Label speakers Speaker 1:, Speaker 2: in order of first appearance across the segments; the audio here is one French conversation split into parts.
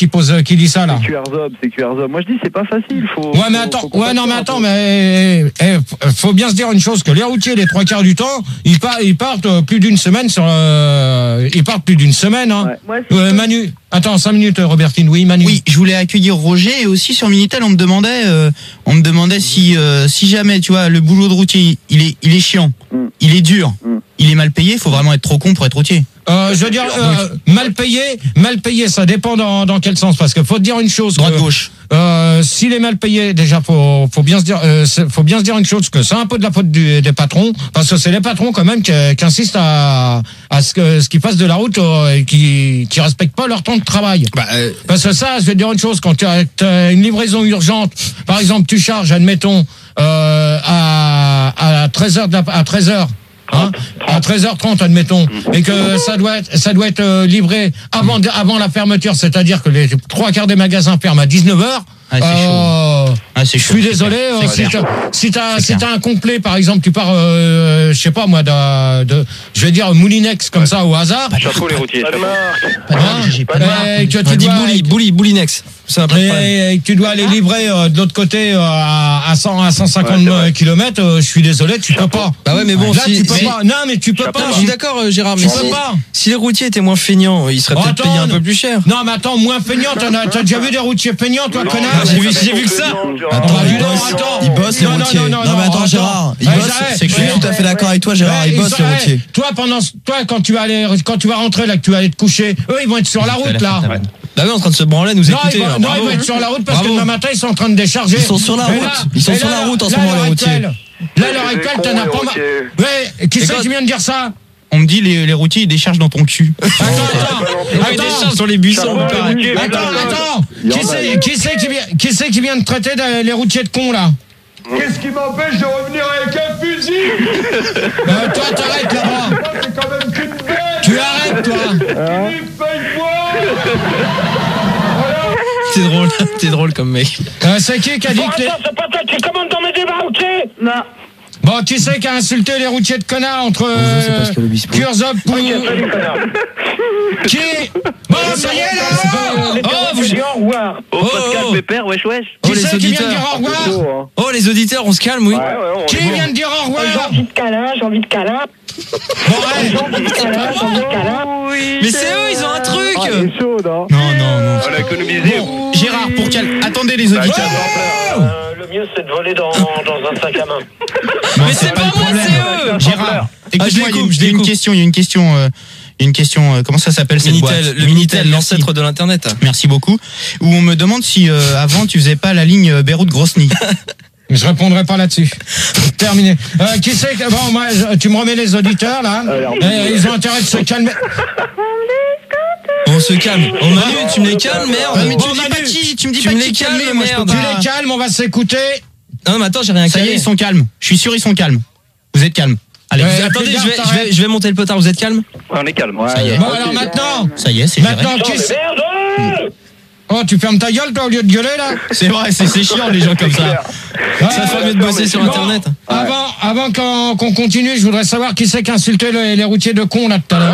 Speaker 1: qui dit ça là.
Speaker 2: C'est QRZob. Moi je dis c'est pas facile.
Speaker 1: Faut bien se dire une chose, que les routiers, les 3/4 du temps, ils partent plus d'une semaine hein.
Speaker 3: Ouais.
Speaker 1: Manu, attends 5 minutes Robertine. Oui Manu.
Speaker 4: Oui, je voulais accueillir Roger, et aussi sur Minitel on me demandait si jamais tu vois le boulot de routier il est chiant, il est dur, il est mal payé, faut vraiment être trop con pour être routier.
Speaker 1: Je veux dire mal payé, ça dépend dans quel sens, parce que faut te dire une chose.
Speaker 4: Droite gauche.
Speaker 1: S'il est mal payé, déjà faut bien se dire une chose, que c'est un peu de la faute des patrons, parce que c'est les patrons quand même qui insistent à ce qu'ils fassent de la route et qui respectent pas leur temps de travail. Parce que ça, je vais te dire une chose, quand tu as une livraison urgente, par exemple tu charges, admettons, à 13h. À 13h30 admettons, et que ça doit être livré avant la fermeture, c'est-à-dire que les 3/4 des magasins ferment à 19h.
Speaker 4: C'est chaud.
Speaker 1: Je suis désolé, si t'as un complet, par exemple, tu pars je sais pas moi je vais dire Moulinex comme ça au hasard.
Speaker 5: Chapeau les routiers.
Speaker 6: Boulinex.
Speaker 1: Et tu dois aller livrer de l'autre côté à 150 km, je suis désolé, tu peux pas.
Speaker 6: Bah ouais, mais bon,
Speaker 1: là, tu peux pas. Non, mais tu peux pas.
Speaker 6: Je suis d'accord, Gérard, mais si les routiers étaient moins feignants, ils seraient peut-être payés un peu plus cher.
Speaker 1: Non, mais attends, moins feignants, t'as déjà vu des routiers feignants, toi, connard?
Speaker 6: J'ai vu que ça.
Speaker 4: Ils bossent les routiers. Non, mais attends, Gérard, ils bossent. Je suis tout à fait d'accord avec toi, Gérard, ils bossent les routiers.
Speaker 1: Toi, quand tu vas rentrer là, que tu vas aller te coucher, eux, ils vont être sur la route là.
Speaker 6: Bah oui, en train de se branler, nous écouter.
Speaker 1: Non, ils vont être sur la route parce que demain matin, ils sont en train de décharger.
Speaker 4: Ils sont sur la route en ce moment, les routiers.
Speaker 1: Là, à l'heure actuelle, t'en as pas mal. Ouais, qui c'est qui vient de dire ça?
Speaker 4: On me dit les routiers ils déchargent dans ton cul.
Speaker 1: Attends,
Speaker 6: ils déchargent sur les buissons.
Speaker 1: Attends. Qui c'est qui vient de traiter les routiers de cons là?
Speaker 7: Qu'est-ce qui m'empêche de revenir avec un fusil?
Speaker 1: Toi, t'arrêtes là-bas.
Speaker 7: C'est quand même qu'une bête.
Speaker 1: Tu arrêtes, toi.
Speaker 6: T'es drôle comme mec.
Speaker 1: C'est qui a dit que
Speaker 5: c'est pas toi qui commande dans mes débats, ok?
Speaker 3: Non.
Speaker 1: Bon, qui c'est qui a insulté les routiers de connards entre Kurzop ou... Qui? Bon, ça y est, là.
Speaker 5: Vous dites au revoir.
Speaker 2: Pascal Pépère, wesh.
Speaker 1: Qui c'est qui vient de dire au revoir?
Speaker 6: Oh, les auditeurs, on se calme, oui.
Speaker 1: Qui vient de dire au revoir?
Speaker 3: J'ai envie de câlin.
Speaker 1: Bon, ouais.
Speaker 6: Mais c'est eux, ils ont un truc.
Speaker 2: C'est chaud, non?
Speaker 4: Non.
Speaker 5: On a économisé.
Speaker 4: Gérard, pour attendez les auditeurs.
Speaker 5: Le mieux, c'est de voler dans un sac à main.
Speaker 6: Mais c'est pas moi, c'est eux.
Speaker 4: Gérard, écoute-moi, il y a une question, comment ça s'appelle cette boîte?
Speaker 6: Le Minitel, l'ancêtre de l'internet.
Speaker 4: Merci beaucoup. Où on me demande si avant tu faisais pas la ligne Beyrouth-Grosny.
Speaker 1: Je répondrai pas là-dessus. Terminé. Qui c'est que... Bon, moi, tu me remets les auditeurs, là. Ils ont intérêt de se calmer.
Speaker 6: On se calme. Oh Manu, tu me les calmes, merde.
Speaker 4: Mais tu me dis pas qui calmer, moi je peux
Speaker 1: Tu
Speaker 4: pas.
Speaker 1: les calmes, on va s'écouter.
Speaker 6: Non, mais attends, j'ai rien calmé.
Speaker 4: Ça y est, ils sont calmes. Je suis sûr, ils sont calmes. Vous êtes calmes. Allez,
Speaker 6: attendez, je vais monter le potard, vous êtes calme?
Speaker 5: On est calme.
Speaker 4: Ça y est.
Speaker 1: Bon, alors maintenant.
Speaker 4: Ça y est, c'est géré.
Speaker 1: Maintenant, qui c'est? Oh, tu fermes ta gueule, toi, au lieu de gueuler, là?
Speaker 4: C'est vrai, c'est chiant, les gens comme ça.
Speaker 6: Ça fait mieux de bosser sur Internet.
Speaker 1: Avant qu'on continue, je voudrais savoir qui c'est qui insultait les routiers de cons, là, tout à l'heure.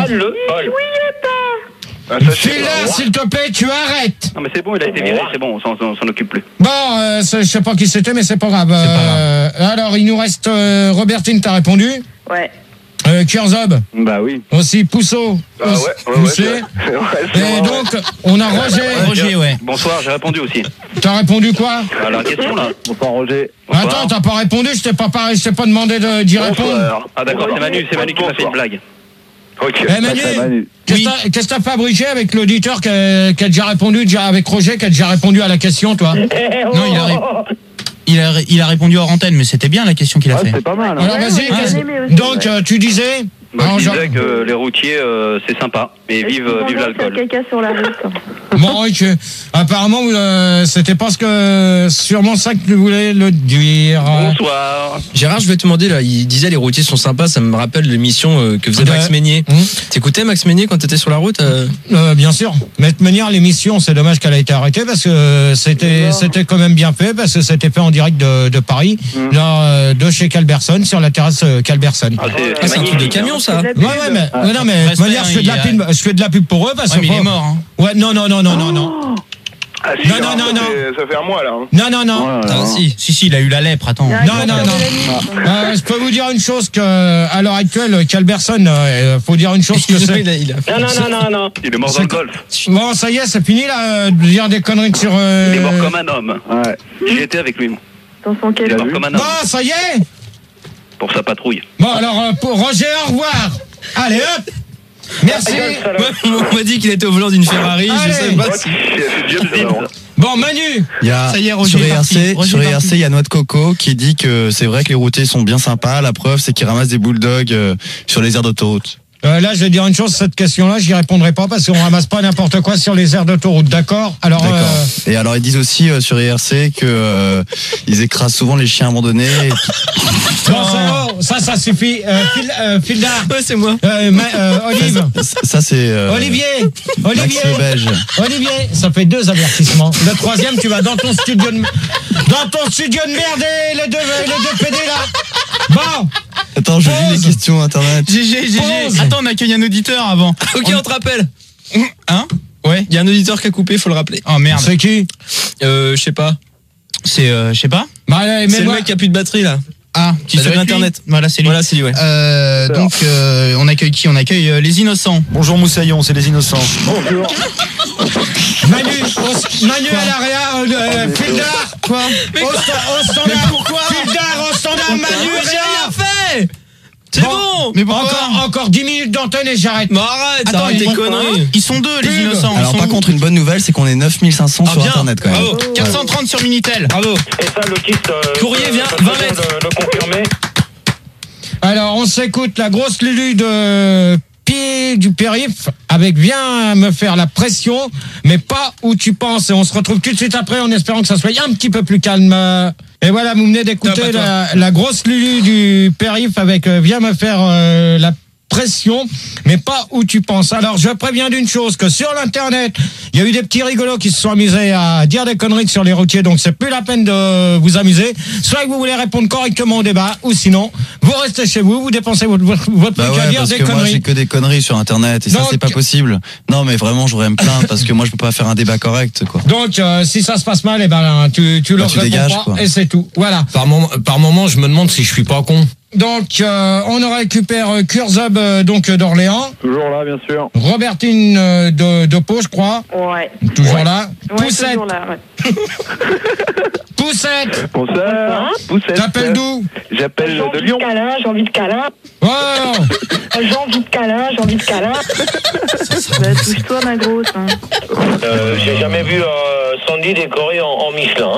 Speaker 1: File-là, s'il te plaît, tu arrêtes.
Speaker 5: Non, mais c'est bon, il a été viré, c'est bon, on s'en occupe plus.
Speaker 1: Bon, je sais pas qui c'était, mais c'est pas grave. Alors, il nous reste Robertine, t'as répondu?
Speaker 3: Ouais.
Speaker 1: Kurzob.
Speaker 2: Bah oui.
Speaker 1: Aussi Pousseau. Poussé. Et donc, on a Roger.
Speaker 4: Ouais.
Speaker 5: Bonsoir, j'ai répondu aussi.
Speaker 1: T'as répondu quoi?
Speaker 5: Alors, question là.
Speaker 2: Bonsoir Roger.
Speaker 1: Attends, t'as pas répondu, je t'ai pas demandé d'y répondre.
Speaker 5: Ah d'accord, c'est Manu qui m'a fait une blague. Ok.
Speaker 1: Manu, qu'est-ce que t'as fabriqué avec l'auditeur qui a déjà répondu, avec Roger, qui a déjà répondu à la question, toi?
Speaker 4: Non, il a répondu hors antenne, mais c'était bien la question qu'il a fait.
Speaker 2: C'est pas mal.
Speaker 1: Alors vas-y, donc tu disais?
Speaker 5: Je disais que les routiers, c'est sympa, mais vive l'alcool.
Speaker 3: Caca sur la route.
Speaker 1: Bon, ok. Apparemment, c'était pas sûrement ça que tu voulais le dire.
Speaker 5: Bonsoir.
Speaker 6: Gérard, je vais te demander, là, il disait les routiers sont sympas, ça me rappelle l'émission que faisait Max Meignier. T'écoutais Max Meignier quand t'étais sur la route?
Speaker 1: Bien sûr. Mais de toute manière, l'émission, c'est dommage qu'elle a été arrêtée parce que c'était quand même bien fait, parce que c'était fait en direct de Paris, là, de chez Calberson, sur la terrasse Calberson.
Speaker 6: C'est un truc de camion, ça.
Speaker 1: Ouais, mais de toute manière, je fais de la pub pour eux parce que.
Speaker 4: Mais il est mort, hein.
Speaker 1: Ouais, non.
Speaker 7: Ça fait un mois là.
Speaker 1: Non.
Speaker 6: Ah,
Speaker 4: Si, il a eu la lèpre, attends.
Speaker 1: Non. Je peux vous dire une chose à l'heure actuelle, Calberson, faut dire une chose que c'est.
Speaker 3: Non.
Speaker 5: Il est mort dans le golf.
Speaker 1: Bon, ça y est, c'est fini là, de dire des conneries sur.
Speaker 5: Il est mort comme un homme.
Speaker 2: Ouais.
Speaker 5: J'y étais avec lui.
Speaker 3: Dans son
Speaker 5: Il est
Speaker 3: quel
Speaker 5: mort comme un homme.
Speaker 1: Bon, ça y est.
Speaker 5: Pour sa patrouille.
Speaker 1: Bon, alors pour Roger, au revoir. Allez, hop. Merci.
Speaker 6: On m'a dit qu'il était au volant d'une Ferrari, je sais pas si...
Speaker 5: C'est James Dean.
Speaker 1: Bon, Manu.
Speaker 8: Il y a,
Speaker 4: Ça y est, Roger
Speaker 8: sur
Speaker 4: est parti.
Speaker 8: ERC,
Speaker 4: Roger
Speaker 8: sur
Speaker 4: est parti.
Speaker 8: ERC, il y a Noix de Coco qui dit que c'est vrai que les routiers sont bien sympas. La preuve, c'est qu'ils ramassent des bulldogs sur les aires d'autoroute.
Speaker 1: Là, je vais dire une chose, cette question-là, j'y répondrai pas parce qu'on ramasse pas n'importe quoi sur les aires d'autoroute, d'accord? Alors,
Speaker 8: D'accord. Et alors, ils disent aussi sur ERC que ils écrasent souvent les chiens abandonnés.
Speaker 1: non, ça suffit. Fildar.
Speaker 6: Ouais, c'est moi.
Speaker 1: Olive.
Speaker 8: Ça c'est
Speaker 1: Olivier.
Speaker 8: Max le Belge.
Speaker 1: Olivier, ça fait 2 avertissements. Le 3e, tu vas dans ton studio de merde et les deux PD là. Bon.
Speaker 8: Attends, je lis les questions internet.
Speaker 4: GG. Attends, on accueille un auditeur avant.
Speaker 6: Ok, on te rappelle.
Speaker 4: Hein? Ouais.
Speaker 6: Il y a un auditeur qui a coupé, faut le rappeler.
Speaker 4: Oh merde.
Speaker 1: C'est qui?
Speaker 6: Je sais pas.
Speaker 4: C'est, je sais pas.
Speaker 1: Bah, mais
Speaker 6: C'est le
Speaker 1: moi,
Speaker 6: mec qui a plus de batterie là.
Speaker 4: Ah,
Speaker 6: Qui est sur Internet.
Speaker 4: Voilà, c'est lui.
Speaker 6: Voilà, c'est lui, ouais.
Speaker 4: Donc, on accueille qui? On accueille les innocents.
Speaker 8: Bonjour Moussaillon, c'est les innocents.
Speaker 1: Manu à l'arrière, Fildar.
Speaker 4: Quoi?
Speaker 1: Au standard.
Speaker 4: Mais pourquoi?
Speaker 1: Fildar au standard, Manu.
Speaker 6: J'ai rien fait. C'est bon.
Speaker 4: Mais pourquoi?
Speaker 1: Encore 10 minutes d'antenne et j'arrête.
Speaker 6: Mais arrête,
Speaker 4: Attends,
Speaker 6: arrête tes conneries.
Speaker 4: Ils sont 2, les innocents.
Speaker 8: Alors par contre, une bonne nouvelle, c'est qu'on est 9500 sur
Speaker 6: bien.
Speaker 8: internet quand même.
Speaker 6: Bravo.
Speaker 4: 430 sur Minitel.
Speaker 6: Bravo.
Speaker 5: Et ça, le kit.
Speaker 6: Courrier vient, 20 mètres.
Speaker 5: Le confirmer.
Speaker 1: Alors, on s'écoute la grosse Lulu de pied du périph' avec viens me faire la pression, mais pas où tu penses. Et on se retrouve tout de suite après en espérant que ça soit un petit peu plus calme. Et voilà, vous venez d'écouter la grosse Lulu du périph' avec viens me faire la pression, mais pas où tu penses. Alors, je préviens d'une chose, que sur l'internet, il y a eu des petits rigolos qui se sont amusés à dire des conneries sur les routiers, donc c'est plus la peine de vous amuser. Soit que vous voulez répondre correctement au débat, ou sinon, vous restez chez vous, vous dépensez votre
Speaker 8: Bah
Speaker 1: truc à
Speaker 8: ouais,
Speaker 1: dire
Speaker 8: parce
Speaker 1: des
Speaker 8: que moi
Speaker 1: conneries.
Speaker 8: j'ai que des conneries sur internet et ça
Speaker 1: Donc-
Speaker 8: c'est pas possible. Non mais vraiment je voudrais me plaindre parce que moi je peux pas faire un débat correct quoi.
Speaker 1: Donc, si ça se passe mal, eh ben, tu leur
Speaker 8: tu
Speaker 1: réponds
Speaker 8: dégages,
Speaker 1: pas,
Speaker 8: quoi.
Speaker 1: et c'est tout. Voilà.
Speaker 9: Par moment, je me demande si je suis pas con.
Speaker 1: Donc, on récupère Kurzub, donc, d'Orléans.
Speaker 2: Toujours là, bien sûr.
Speaker 1: Robertine de Pau, je crois.
Speaker 3: Ouais.
Speaker 1: Toujours là.
Speaker 3: Ouais,
Speaker 1: Poussette.
Speaker 3: toujours là, ouais.
Speaker 1: Poussette.
Speaker 2: Poussette.
Speaker 1: T'appelles d'où?
Speaker 2: J'appelle
Speaker 3: J'ai
Speaker 2: de
Speaker 3: envie de
Speaker 2: Lyon.
Speaker 3: câlin, j'ai envie de câlin.
Speaker 1: Oh.
Speaker 3: J'ai envie de câlin, j'ai envie de câlin. Bah, touche-toi, ma grosse. Hein.
Speaker 5: J'ai jamais vu Sandy décoré en Michelin.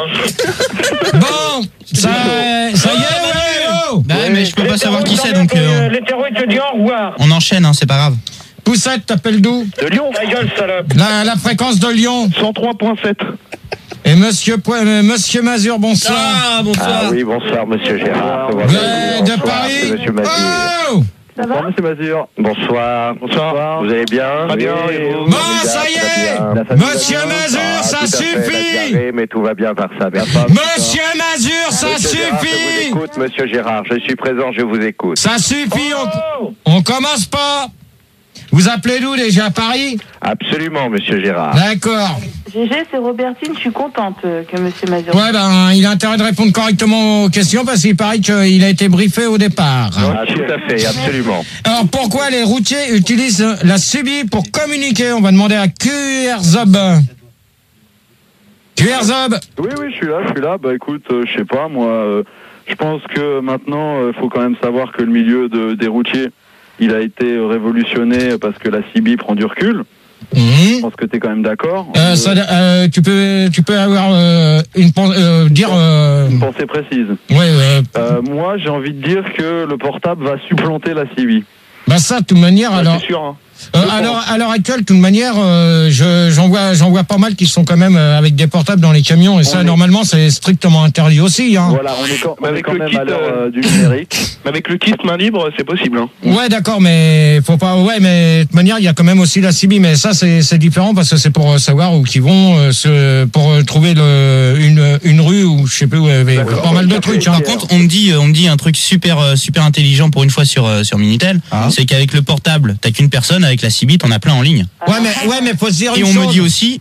Speaker 1: Bon, ça y est, ouais, oh.
Speaker 4: Bah ouais, mais je peux pas savoir qui c'est, donc
Speaker 5: L'hétéro, il te dit au revoir.
Speaker 4: on enchaîne, hein, c'est pas grave.
Speaker 1: Poussette, t'appelles d'où?
Speaker 2: De Lyon.
Speaker 5: Ta gueule, salope.
Speaker 1: La fréquence de Lyon.
Speaker 2: 103.7.
Speaker 1: Et Monsieur Mazur, bonsoir.
Speaker 6: Ah, bonsoir.
Speaker 2: Ah oui, bonsoir, monsieur Gérard.
Speaker 1: De Paris.
Speaker 2: c'est monsieur Mazur.
Speaker 1: Oh.
Speaker 3: Ça va?
Speaker 2: Bonsoir, monsieur Mazur. Bonsoir. Bonsoir. Vous allez bien?
Speaker 5: Très bien,
Speaker 2: Oui,
Speaker 5: et vous?
Speaker 1: Bon, ça y est. Monsieur Mazur, ça suffit.
Speaker 2: Mais tout va bien par ça.
Speaker 1: Monsieur Mazur, ça
Speaker 2: Monsieur Gérard, je vous
Speaker 1: suffit.
Speaker 2: écoute, monsieur Gérard. Je suis présent, je vous écoute.
Speaker 1: Ça suffit, on commence pas. Vous appelez d'où déjà, Paris?
Speaker 2: Absolument, monsieur Gérard.
Speaker 1: D'accord.
Speaker 3: GG, c'est Robertine, je suis contente que monsieur Mazur.
Speaker 1: Ouais, ben, il a intérêt de répondre correctement aux questions parce qu'il paraît qu'il a été briefé au départ.
Speaker 2: Ah, tout à fait, absolument.
Speaker 1: Alors, pourquoi les routiers utilisent la CB pour communiquer? On va demander à QRZob. QRZob.
Speaker 10: Oui, je suis là. Bah écoute, je sais pas, moi, je pense que maintenant, faut quand même savoir que le milieu des routiers, il a été révolutionné parce que la CB prend du recul. Je pense que tu es quand même d'accord.
Speaker 1: Tu peux avoir une
Speaker 10: pensée précise.
Speaker 1: Ouais.
Speaker 10: Moi, j'ai envie de dire que le portable va supplanter la CB.
Speaker 1: Bah ça, de toute manière, alors.
Speaker 10: C'est sûr, hein.
Speaker 1: À l'heure actuelle, de toute manière, j'en vois pas mal qui sont quand même avec des portables dans les camions et ça, normalement, c'est strictement interdit aussi. Hein.
Speaker 10: Voilà, on est quand même à l'heure du numérique.
Speaker 5: Avec le kit main libre, c'est possible. Hein.
Speaker 1: Ouais, d'accord, mais faut pas. Ouais, mais de toute manière, il y a quand même aussi la CB, mais ça, c'est différent parce que c'est pour savoir où qu'ils vont, pour trouver une rue ou je sais plus où. Pas mal de trucs.
Speaker 4: Par contre, on me dit un truc super intelligent pour une fois sur Minitel, c'est qu'avec le portable, t'as qu'une personne. Avec la CB, t'en as plein en ligne.
Speaker 1: Ouais, mais faut se dire
Speaker 4: et
Speaker 1: une
Speaker 4: on
Speaker 1: chose.
Speaker 4: me dit aussi,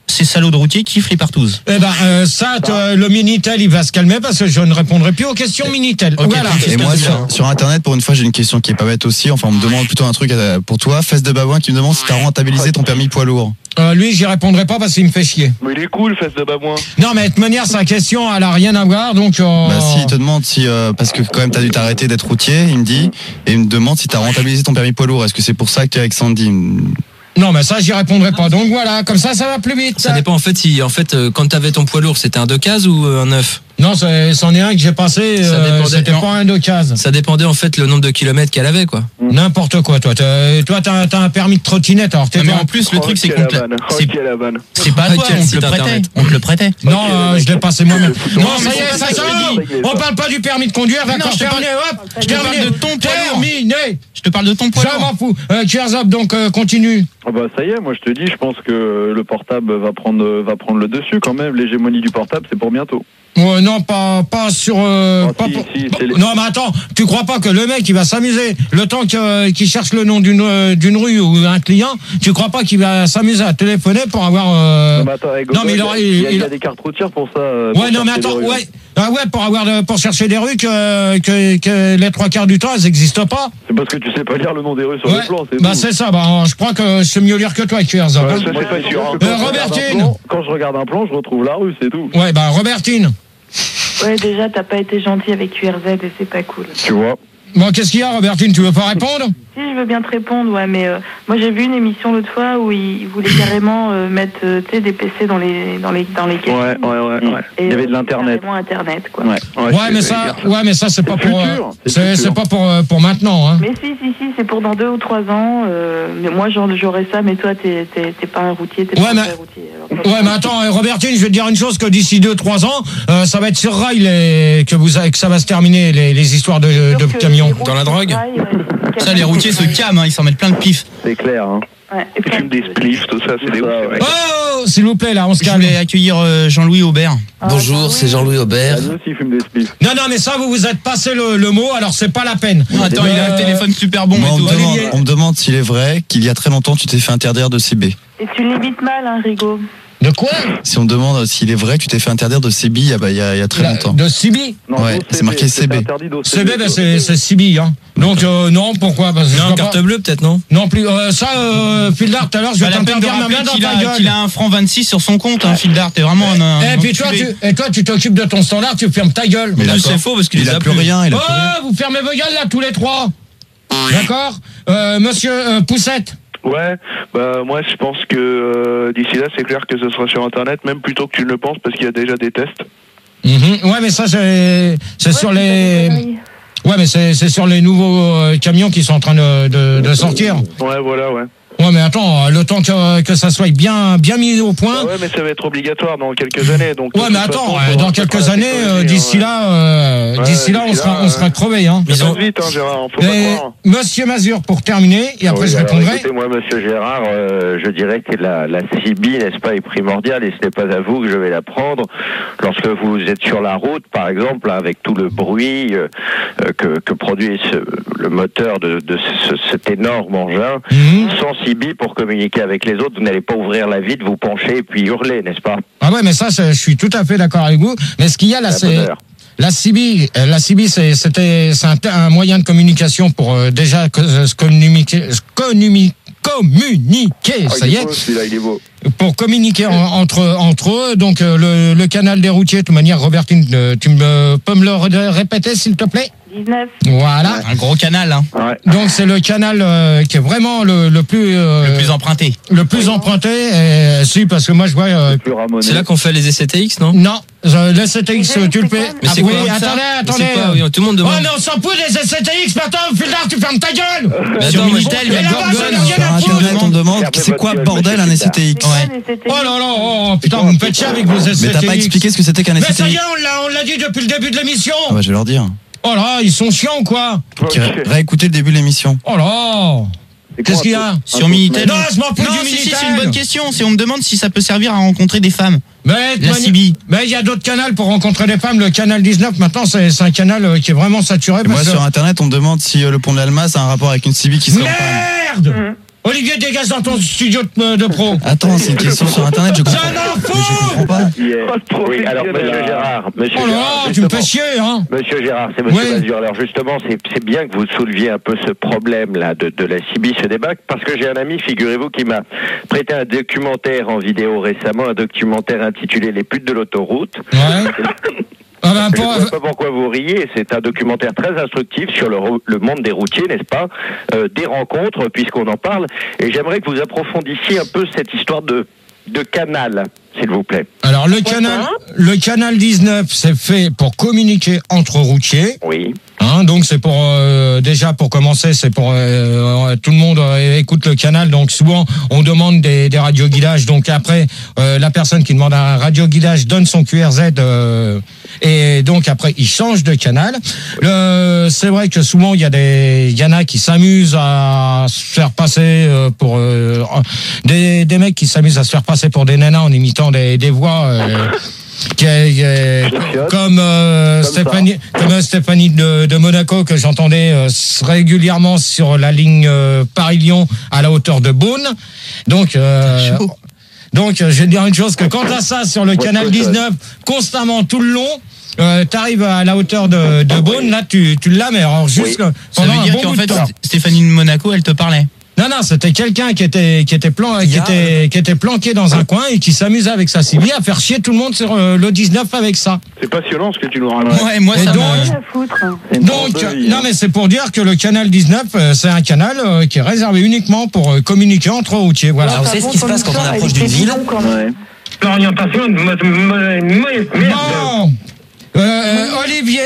Speaker 4: ces salauds de routiers kiffent les partouzes.
Speaker 1: Eh ben, le Minitel, il va se calmer parce que je ne répondrai plus aux questions Minitel.
Speaker 4: Okay,
Speaker 1: voilà.
Speaker 8: Et moi, sur Internet, pour une fois, j'ai une question qui est pas bête aussi. Enfin, on me demande plutôt un truc pour toi. Fesse de Babouin qui me demande si t'as rentabilisé ton permis poids lourd.
Speaker 1: Lui, j'y répondrai pas parce qu'il me fait chier.
Speaker 10: Mais il est cool, Fesse de Babouin.
Speaker 1: Non, mais de toute manière, sa question, elle a rien à voir, donc.
Speaker 8: Bah si, il te demande si parce que quand même t'as dû t'arrêter d'être routier, il me dit, et il me demande si t'as rentabilisé ton permis poids lourd. Est-ce que c'est pour ça que tu es avec Sandy?
Speaker 1: Non, mais ça, j'y répondrai pas. Donc voilà, comme ça va plus vite.
Speaker 6: Ça dépend en fait si quand t'avais ton poids lourd, c'était un 2 cases ou un 9.
Speaker 1: Non, c'en est un que j'ai passé, c'était pas un 2 cases.
Speaker 6: Ça dépendait en fait le nombre de kilomètres qu'elle avait, quoi.
Speaker 1: N'importe quoi, toi. T'as un permis de trottinette, alors
Speaker 4: mais en plus, le truc, c'est qu'on c'est pas toi, on te le prêtait.
Speaker 1: Non, je l'ai passé moi-même. Non, ça y est, ça on parle pas du permis de conduire, d'accord, terminé, hop,
Speaker 4: je te parle de ton poids lourd.
Speaker 1: Terminé.
Speaker 4: Je te parle de ton poids lourd.
Speaker 1: Je m'en fous. Cheers up, donc continue.
Speaker 10: Ah bah ça y est, moi je te dis, je pense que le portable va prendre le dessus quand même. L'hégémonie du portable, c'est pour bientôt.
Speaker 1: Non, pas sur. Non, mais attends, tu crois pas que le mec il va s'amuser le temps qu'il cherche le nom d'une rue ou un client, tu crois pas qu'il va s'amuser à téléphoner pour avoir.
Speaker 10: Non, mais attends, non, mais il y a des cartes routières pour ça.
Speaker 1: Ouais, non, mais attends, ouais. Ah ouais, pour chercher des rues que les 3/4 du temps elles n'existent pas.
Speaker 10: C'est parce que tu sais pas lire le nom des rues sur le plan, c'est
Speaker 1: bah c'est ça, bah je crois que je sais mieux lire que toi, QRZ.
Speaker 10: Ça c'est pas sûr.
Speaker 1: Robertine.
Speaker 10: Quand je regarde un plan, je retrouve la rue, c'est tout.
Speaker 1: Ouais, bah Robertine.
Speaker 3: Ouais, déjà t'as pas été gentil avec QRZ et c'est pas cool.
Speaker 10: Tu vois.
Speaker 1: Bon, qu'est-ce qu'il y a, Robertine? Tu veux pas répondre?
Speaker 3: Si, je veux bien te répondre, ouais, mais moi j'ai vu une émission l'autre fois où ils voulaient carrément mettre des PC dans les caisses.
Speaker 10: Ouais.
Speaker 3: Et,
Speaker 10: il y avait de l'internet.
Speaker 3: Carrément internet, quoi.
Speaker 1: Ouais, mais ça c'est pas pour c'est pas pour maintenant, hein.
Speaker 3: Mais si, c'est pour dans 2 ou 3 ans. Mais moi j'aurais ça, mais toi t'es pas un routier, t'es pas un vrai routier. Alors,
Speaker 1: ouais, mais attends, Robertine, je vais te dire une chose, que d'ici 2-3 ans, ça va être sur rail que ça va se terminer les histoires de camions.
Speaker 6: Dans la drogue.
Speaker 4: Ça, les routiers se calment, ils s'en mettent plein de pif.
Speaker 10: C'est clair, hein.
Speaker 3: Ouais,
Speaker 10: ils fument des spliffs, tout ça, c'est des ouf.
Speaker 1: Oh, s'il vous plaît, là, on se calme.
Speaker 4: Je voulais accueillir Jean-Louis Aubert.
Speaker 6: Bonjour, c'est Jean-Louis Aubert.
Speaker 10: Nous aussi, ils fument des spliffs.
Speaker 1: Non, mais ça, vous vous êtes passé le mot, alors c'est pas la peine.
Speaker 4: Attends, il a un téléphone super bon et tout.
Speaker 8: On me demande s'il est vrai qu'il y a très longtemps, tu t'es fait interdire de CB.
Speaker 3: Et tu l'imites mal, hein, Rigaud.
Speaker 1: De quoi?
Speaker 8: Si on me demande s'il est vrai que tu t'es fait interdire de CB il y a très longtemps.
Speaker 1: De CB?
Speaker 8: Ouais, c'est marqué CB.
Speaker 1: CB, ben c'est CB, hein. Donc, non, pourquoi? Parce que
Speaker 6: non, carte bleue, peut-être, non?
Speaker 1: Non plus. Phildart, tout à l'heure, je vais t'interdire ma main dans ta gueule.
Speaker 4: Il a un franc 26 sur son compte, hein, Phildart. T'es vraiment un.
Speaker 1: Et puis toi, tu t'occupes de ton standard, tu fermes ta gueule.
Speaker 6: Mais c'est faux parce qu'il
Speaker 8: a plus rien.
Speaker 1: Oh, vous fermez vos gueules, là, tous les trois. D'accord? Monsieur Poussette.
Speaker 11: Ouais, bah moi je pense que d'ici là c'est clair que ce sera sur internet, même plutôt que tu ne le penses parce qu'il y a déjà des tests.
Speaker 1: Ouais, mais ça c'est sur les. Ouais, mais c'est sur les nouveaux camions qui sont en train de sortir.
Speaker 11: Ouais, voilà, ouais.
Speaker 1: Ouais, mais attends, le temps que ça soit bien mis au point.
Speaker 11: Ouais, mais ça va être obligatoire dans quelques années. Donc
Speaker 1: ouais, mais attends, dans quelques années, d'ici là, on sera crevés, hein.
Speaker 11: Ça passe vite, hein, Gérard, faut pas croire.
Speaker 1: Monsieur Mazur, pour terminer, et après je répondrai.
Speaker 2: Écoutez-moi, monsieur Gérard, je dirais que la CB, n'est-ce pas, est primordiale et ce n'est pas à vous que je vais la prendre. Lorsque vous êtes sur la route, par exemple, avec tout le bruit que produit le moteur de cet énorme engin, sans CB pour communiquer avec les autres, vous n'allez pas ouvrir la vitre, vous pencher et puis hurler, n'est-ce pas?
Speaker 1: Ah ouais, mais ça, je suis tout à fait d'accord avec vous. Mais ce qu'il y a là, c'est la CB, c'est un moyen de communication pour déjà communiquer, ça y est.
Speaker 10: Celui-là, il est beau.
Speaker 1: Pour communiquer entre eux, donc le canal des routiers, de toute manière, Robertine, tu peux me le répéter, s'il te plaît?
Speaker 3: 19.
Speaker 1: Voilà.
Speaker 4: Un gros canal, hein.
Speaker 10: Ouais.
Speaker 1: Donc c'est le canal qui est vraiment le plus
Speaker 4: emprunté.
Speaker 1: Le plus emprunté. Si, parce que moi je vois.
Speaker 6: C'est là qu'on fait les SCTX, non?
Speaker 1: Non. Les SCTX, tu le fais.
Speaker 6: Mais c'est
Speaker 1: oui,
Speaker 6: quoi?
Speaker 1: Attendez.
Speaker 6: Quoi, tout le monde demande.
Speaker 1: Oh non, on s'en fout des SCTX, maintenant, Phildart, tu fermes ta gueule!
Speaker 4: Sur Minitel, il y a
Speaker 8: Sur Internet, on demande c'est quoi bordel un SCTX?
Speaker 1: Oh là là, oh putain, vous me faites chier avec vos SCTX.
Speaker 8: Mais t'as pas expliqué ce que c'était qu'un SCTX?
Speaker 1: Mais ça y est, on l'a dit depuis le début de l'émission.
Speaker 8: Ah bah je vais leur dire.
Speaker 1: Oh là, ils sont chiants, quoi.
Speaker 8: Réécoutez le début de l'émission.
Speaker 1: Oh là. Qu'est-ce qu'il y a?
Speaker 4: Sur Minitel?
Speaker 1: Non, je m'en fous du Minitel.
Speaker 4: C'est une bonne question. Si on me demande si ça peut servir à rencontrer des femmes.
Speaker 1: Mais
Speaker 4: la CB.
Speaker 1: Mais il y a d'autres canaux pour rencontrer des femmes. Le canal 19, maintenant, c'est un canal qui est vraiment saturé.
Speaker 8: Moi, sur Internet, on me demande si le pont de l'Alma a un rapport avec une CB qui serait en panne.
Speaker 1: Merde! Olivier, dégage dans ton studio de pro.
Speaker 8: Attends, c'est une question sur Internet, je comprends.
Speaker 1: Je
Speaker 8: comprends pas.
Speaker 2: Oui, alors Monsieur Gérard,
Speaker 1: Oh là, tu me fais chier, hein.
Speaker 2: Monsieur Gérard, c'est Monsieur Mazur. Alors justement, c'est bien que vous souleviez un peu ce problème-là de la CB, ce débat, parce que j'ai un ami, figurez-vous, qui m'a prêté un documentaire en vidéo récemment, un documentaire intitulé Les putes de l'autoroute.
Speaker 1: Ouais.
Speaker 2: Je ne sais pas pourquoi vous riez, c'est un documentaire très instructif sur le monde des routiers, n'est-ce pas, des rencontres, puisqu'on en parle, et j'aimerais que vous approfondissiez un peu cette histoire de canal, s'il vous plaît.
Speaker 1: Alors le canal 19, c'est fait pour communiquer entre routiers.
Speaker 2: Oui.
Speaker 1: Hein, donc c'est pour déjà pour commencer, c'est pour tout le monde écoute le canal. Donc souvent on demande des radioguidages. Donc après la personne qui demande un radioguidage donne son QRZ et donc après il change de canal. C'est vrai que souvent il y en a qui s'amusent à se faire passer pour des mecs qui s'amusent à se faire passer pour des nanas en imitant des voix. Comme Stéphanie de Monaco que j'entendais régulièrement sur la ligne Paris-Lyon à la hauteur de Beaune. Donc je vais te dire une chose, que quand t'as ça sur le canal 19 constamment tout le long, t'arrives à la hauteur de Beaune, là tu l'as, mais alors juste
Speaker 4: ça veut dire qu'en fait Stéphanie de Monaco elle te parlait.
Speaker 1: Non, c'était quelqu'un qui était planqué dans un coin et qui s'amusait avec sa CB à faire chier tout le monde sur le 19 avec ça.
Speaker 10: C'est passionnant ce que tu nous racontes.
Speaker 4: Ouais, moi ça
Speaker 1: donc, non mais c'est pour dire que le canal 19, c'est un canal qui est réservé uniquement pour communiquer entre routiers. Voilà.
Speaker 12: Alors, vous savez ce qui se passe quand on approche d'une ville?
Speaker 7: L'orientation
Speaker 1: Bon. Olivier,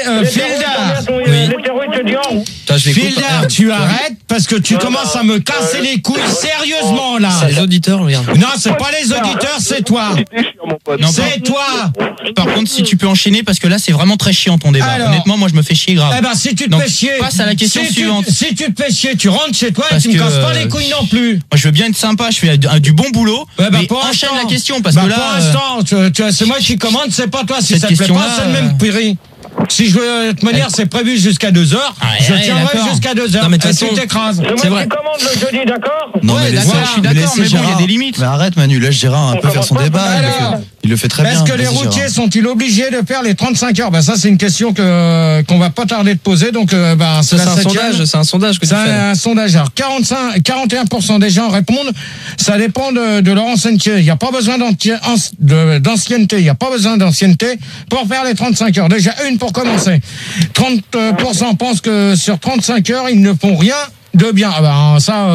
Speaker 1: Fildar, tu arrêtes parce que tu commences à me casser les couilles sérieusement là.
Speaker 6: C'est les auditeurs, regarde.
Speaker 1: Non, c'est pas les auditeurs, c'est toi. C'est toi.
Speaker 4: Par contre, si tu peux enchaîner, parce que là, c'est vraiment très chiant ton débat.
Speaker 1: Alors,
Speaker 4: honnêtement, moi, je me fais chier grave.
Speaker 1: Eh ben, si tu te fais chier,
Speaker 4: passe à la question suivante.
Speaker 1: Si tu te fais chier, tu rentres chez toi et tu me casses pas les couilles non plus.
Speaker 4: Moi, je veux bien être sympa, je fais du bon boulot.
Speaker 1: Ouais,
Speaker 4: mais enchaîne la question, parce que là.
Speaker 1: Pour l'instant, c'est moi qui commande, c'est pas toi. Si ça te plaît pas, c'est le même prix. Si je veux, de toute manière, c'est prévu jusqu'à 2h. Je tiendrai jusqu'à 2h.
Speaker 6: Non, mais de toute façon,
Speaker 1: tu t'écrases.
Speaker 7: C'est moi qui commande le jeudi, d'accord?
Speaker 8: Non, mais
Speaker 4: d'accord, je suis d'accord, mais bon, il y a des limites.
Speaker 8: Mais arrête, Manu, laisse Gérard un peu faire son débat. Il le fait très bien.
Speaker 1: Est-ce que les routiers sont-ils obligés de faire les 35 heures? Ça, c'est une question qu'on va pas tarder de poser. Donc, c'est
Speaker 6: un sondage. C'est un sondage que tu fais.
Speaker 1: C'est un sondage. Alors, 41% des gens répondent. Ça dépend de leur ancienneté. Il n'y a pas besoin d'ancienneté. Il n'y a pas besoin d'ancienneté pour faire les 35 heures. Déjà, une pour commencer. 30% pensent que sur 35 heures, ils ne font rien de bien. Ça...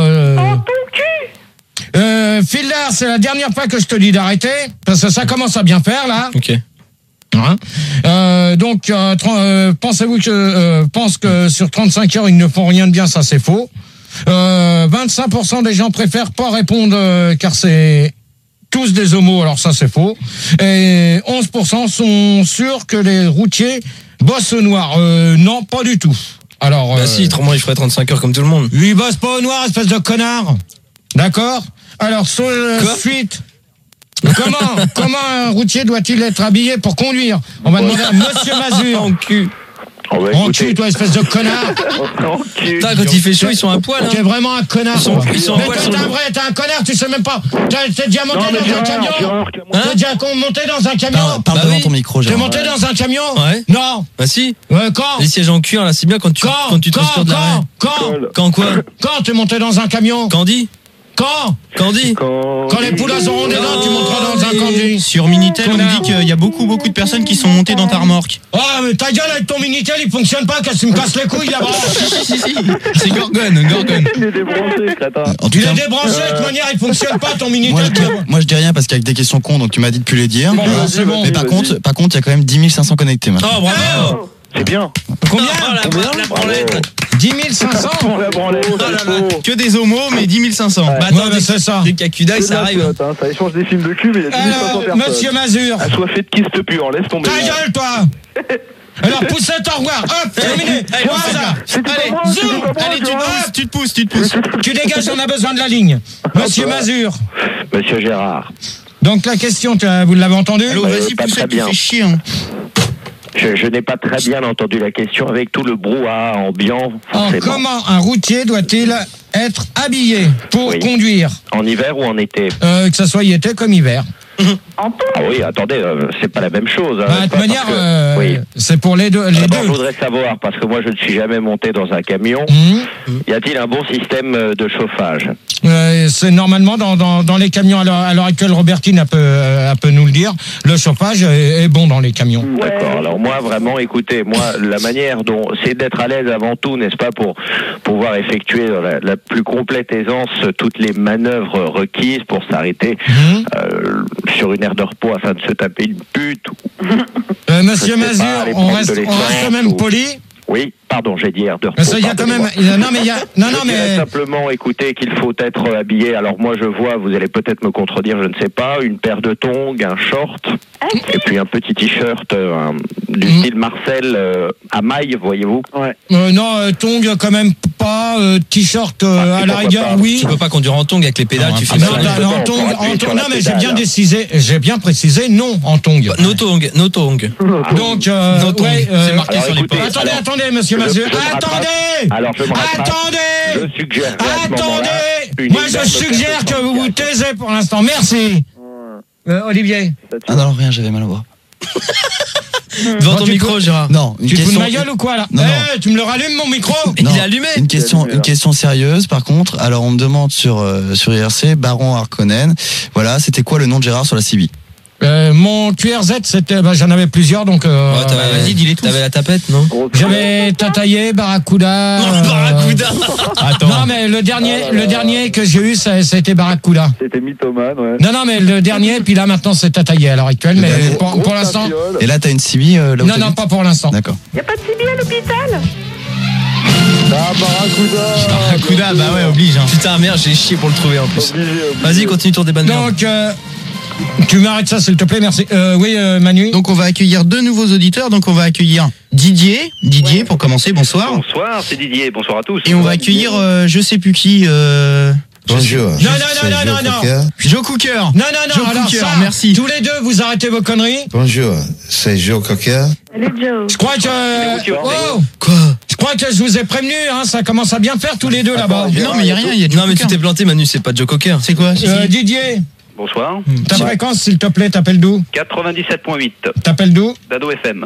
Speaker 1: Fildar, c'est la dernière fois que je te dis d'arrêter, parce que ça commence à bien faire, là.
Speaker 6: Ok.
Speaker 1: Hein, donc, pensez-vous que pense que sur 35 heures, ils ne font rien de bien, ça c'est faux. 25% des gens préfèrent pas répondre, car c'est tous des homos, alors ça c'est faux. Et 11% sont sûrs que les routiers bossent au noir. Non, pas du tout. Alors,
Speaker 6: bah si, autrement il ferait 35 heures comme tout le monde.
Speaker 1: Lui, il bosse pas au noir, espèce de connard. D'accord? Alors, suite. Comment un routier doit-il être habillé pour conduire? On va demander à Monsieur Mazur.
Speaker 6: En cul.
Speaker 1: En cul, toi, espèce de connard.
Speaker 6: Putain, quand il fait chaud, ils sont à poil.
Speaker 1: Tu es vraiment un connard.
Speaker 6: Ils sont à poil.
Speaker 1: Mais t'es un connard, tu sais même pas. T'es déjà monté dans un camion? T'es déjà monté dans un camion?
Speaker 8: Parle devant ton micro,
Speaker 1: T'es monté dans un camion?
Speaker 6: Ouais.
Speaker 1: Non.
Speaker 6: Bah si.
Speaker 1: Quand?
Speaker 6: Les sièges en cuir, là, c'est bien quand tu transpires de l'arrêt. Quand quoi?
Speaker 1: Quand t'es monté dans un camion?
Speaker 6: Candy? Candy.
Speaker 1: Quand les poules auront des dents, tu monteras dans un Candy.
Speaker 4: Sur Minitel, on me dit qu'il y a beaucoup de personnes qui sont montées dans ta remorque.
Speaker 1: Ah, mais ta gueule avec ton Minitel, il fonctionne pas, qu'est-ce que tu me casses les couilles là-bas?
Speaker 4: Si. C'est Gorgon.
Speaker 10: Il est débranché, crétin.
Speaker 1: Il est débranché, de toute manière, il fonctionne pas ton Minitel.
Speaker 8: Moi, je dis rien parce qu'avec des questions cons, donc tu m'as dit de plus les dire.
Speaker 1: Bon, c'est bon.
Speaker 8: Mais par contre, il y a quand même 10 500 connectés maintenant.
Speaker 6: Oh, bravo!
Speaker 10: C'est bien.
Speaker 1: Combien?
Speaker 6: La branlette.
Speaker 1: 10 500?
Speaker 4: Que des homos, mais 10 500.
Speaker 6: Bah attends,
Speaker 1: c'est ça.
Speaker 6: Dès qu'il y a Cudax, ça arrive.
Speaker 10: Ça échange des films de cul, mais il y a 10 500 personnes.
Speaker 1: Monsieur Mazur.
Speaker 10: Assoiffé de kyste pur, laisse tomber.
Speaker 1: Ta gueule, toi. Alors, pousse au revoir. Hop, terminé. Voilà. Allez, zoom.
Speaker 4: Allez, tu te pousses.
Speaker 1: Tu dégages, on a besoin de la ligne. Monsieur Mazur.
Speaker 2: Monsieur Gérard.
Speaker 1: Donc, la question, vous l'avez entendue?
Speaker 4: Allô, vas-y,
Speaker 2: pas
Speaker 4: pousse,
Speaker 2: très
Speaker 4: tu
Speaker 2: bien.
Speaker 4: fais chier. Hein.
Speaker 2: Je n'ai pas très bien entendu la question avec tout le brouhaha ambiant.
Speaker 1: Comment un routier doit-il être habillé pour conduire?
Speaker 2: En hiver ou en été?
Speaker 1: Que ça soit été comme hiver.
Speaker 2: Ah oui, attendez, c'est pas la même chose.
Speaker 1: De toute manière, c'est pour les deux.
Speaker 2: Je voudrais savoir, parce que moi je ne suis jamais monté dans un camion, y a-t-il un bon système de chauffage?
Speaker 1: C'est normalement dans les camions à l'heure actuelle, Robertine peut nous le dire, le chauffage est bon dans les camions.
Speaker 2: D'accord, alors moi vraiment, écoutez, la manière dont c'est d'être à l'aise avant tout, n'est-ce pas, pour pouvoir effectuer la plus complète aisance toutes les manœuvres requises pour s'arrêter sur une aire de repos afin de se taper une pute.
Speaker 1: Monsieur Mazur, on reste quand même poli.
Speaker 2: Oui, pardon, j'ai dit air de repos.
Speaker 1: Il y a quand même.
Speaker 2: Je simplement, écoutez, qu'il faut être habillé. Alors moi, je vois, vous allez peut-être me contredire, je ne sais pas, une paire de tongs, un short, et puis un petit t-shirt du style Marcel à maille, voyez-vous.
Speaker 1: Non, tongs quand même pas. T-shirt à la rigueur, oui.
Speaker 6: Tu peux pas conduire en tongs avec les pédales. Tu fais
Speaker 1: non, mais j'ai bien précisé, non en tongs.
Speaker 6: No tongs.
Speaker 1: Donc,
Speaker 6: c'est marqué sur les portes.
Speaker 1: Attendez, monsieur Mazur.
Speaker 2: Alors, je suggère.
Speaker 1: Moi, je suggère que vous vous taisez pour l'instant. Merci. Olivier.
Speaker 8: Ah non, rien, j'avais mal au bras.
Speaker 6: Devant ton micro, Gérard.
Speaker 8: Non,
Speaker 1: tu te fous de ma gueule ou quoi là? Tu me le rallumes mon micro?
Speaker 6: Il est allumé.
Speaker 8: Une question sérieuse par contre. Alors on me demande sur IRC, Baron Harkonnen. Voilà, c'était quoi le nom de Gérard sur la CB?
Speaker 1: Mon QRZ, c'était, j'en avais plusieurs, donc.
Speaker 6: Vas-y, dis-les tous. T'avais la tapette, non?
Speaker 1: J'avais Tataillé, Barracuda.
Speaker 6: Barracuda.
Speaker 1: Attends. Non, mais le dernier que j'ai eu, ça a été Barracuda.
Speaker 10: C'était mythomane, ouais.
Speaker 1: Non, mais le dernier, puis là maintenant c'est Tataillé à l'heure actuelle, mais pour l'instant.
Speaker 8: Et là, t'as une CB là où
Speaker 1: Non, pas pour l'instant.
Speaker 8: D'accord.
Speaker 3: Y a pas de CB à l'hôpital?
Speaker 6: Barracuda, bah ouais, oblige. Putain, merde, j'ai chié pour le trouver en plus. Vas-y, continue ton débat de merde.
Speaker 1: Donc. Tu m'arrêtes ça s'il te plaît, merci. Oui, Manu.
Speaker 4: Donc on va accueillir deux nouveaux auditeurs. Donc on va accueillir Didier pour commencer, bonsoir.
Speaker 5: Bonsoir, c'est Didier, bonsoir à tous.
Speaker 4: Et on va accueillir je sais plus qui.
Speaker 8: Bonjour.
Speaker 1: Non.
Speaker 4: Joe Cooker.
Speaker 1: Non.
Speaker 4: Joe
Speaker 1: Alors
Speaker 4: Cooker,
Speaker 1: ça,
Speaker 4: merci.
Speaker 1: tous les deux, vous arrêtez vos conneries.
Speaker 8: Bonjour, c'est Joe Cooker.
Speaker 3: Salut Joe.
Speaker 1: Je crois que.
Speaker 8: Quoi?
Speaker 1: Je crois que je vous ai prévenu, ça commence à bien faire tous les deux là-bas.
Speaker 4: Non, mais y a rien, y a
Speaker 6: Non, mais tu t'es planté, Manu, c'est pas Joe Cocker.
Speaker 4: C'est quoi?
Speaker 1: Didier.
Speaker 5: Bonsoir.
Speaker 1: Ta fréquence, s'il te plaît, t'appelles d'où?
Speaker 5: 97.8.
Speaker 1: T'appelles d'où?
Speaker 5: d'Ado FM.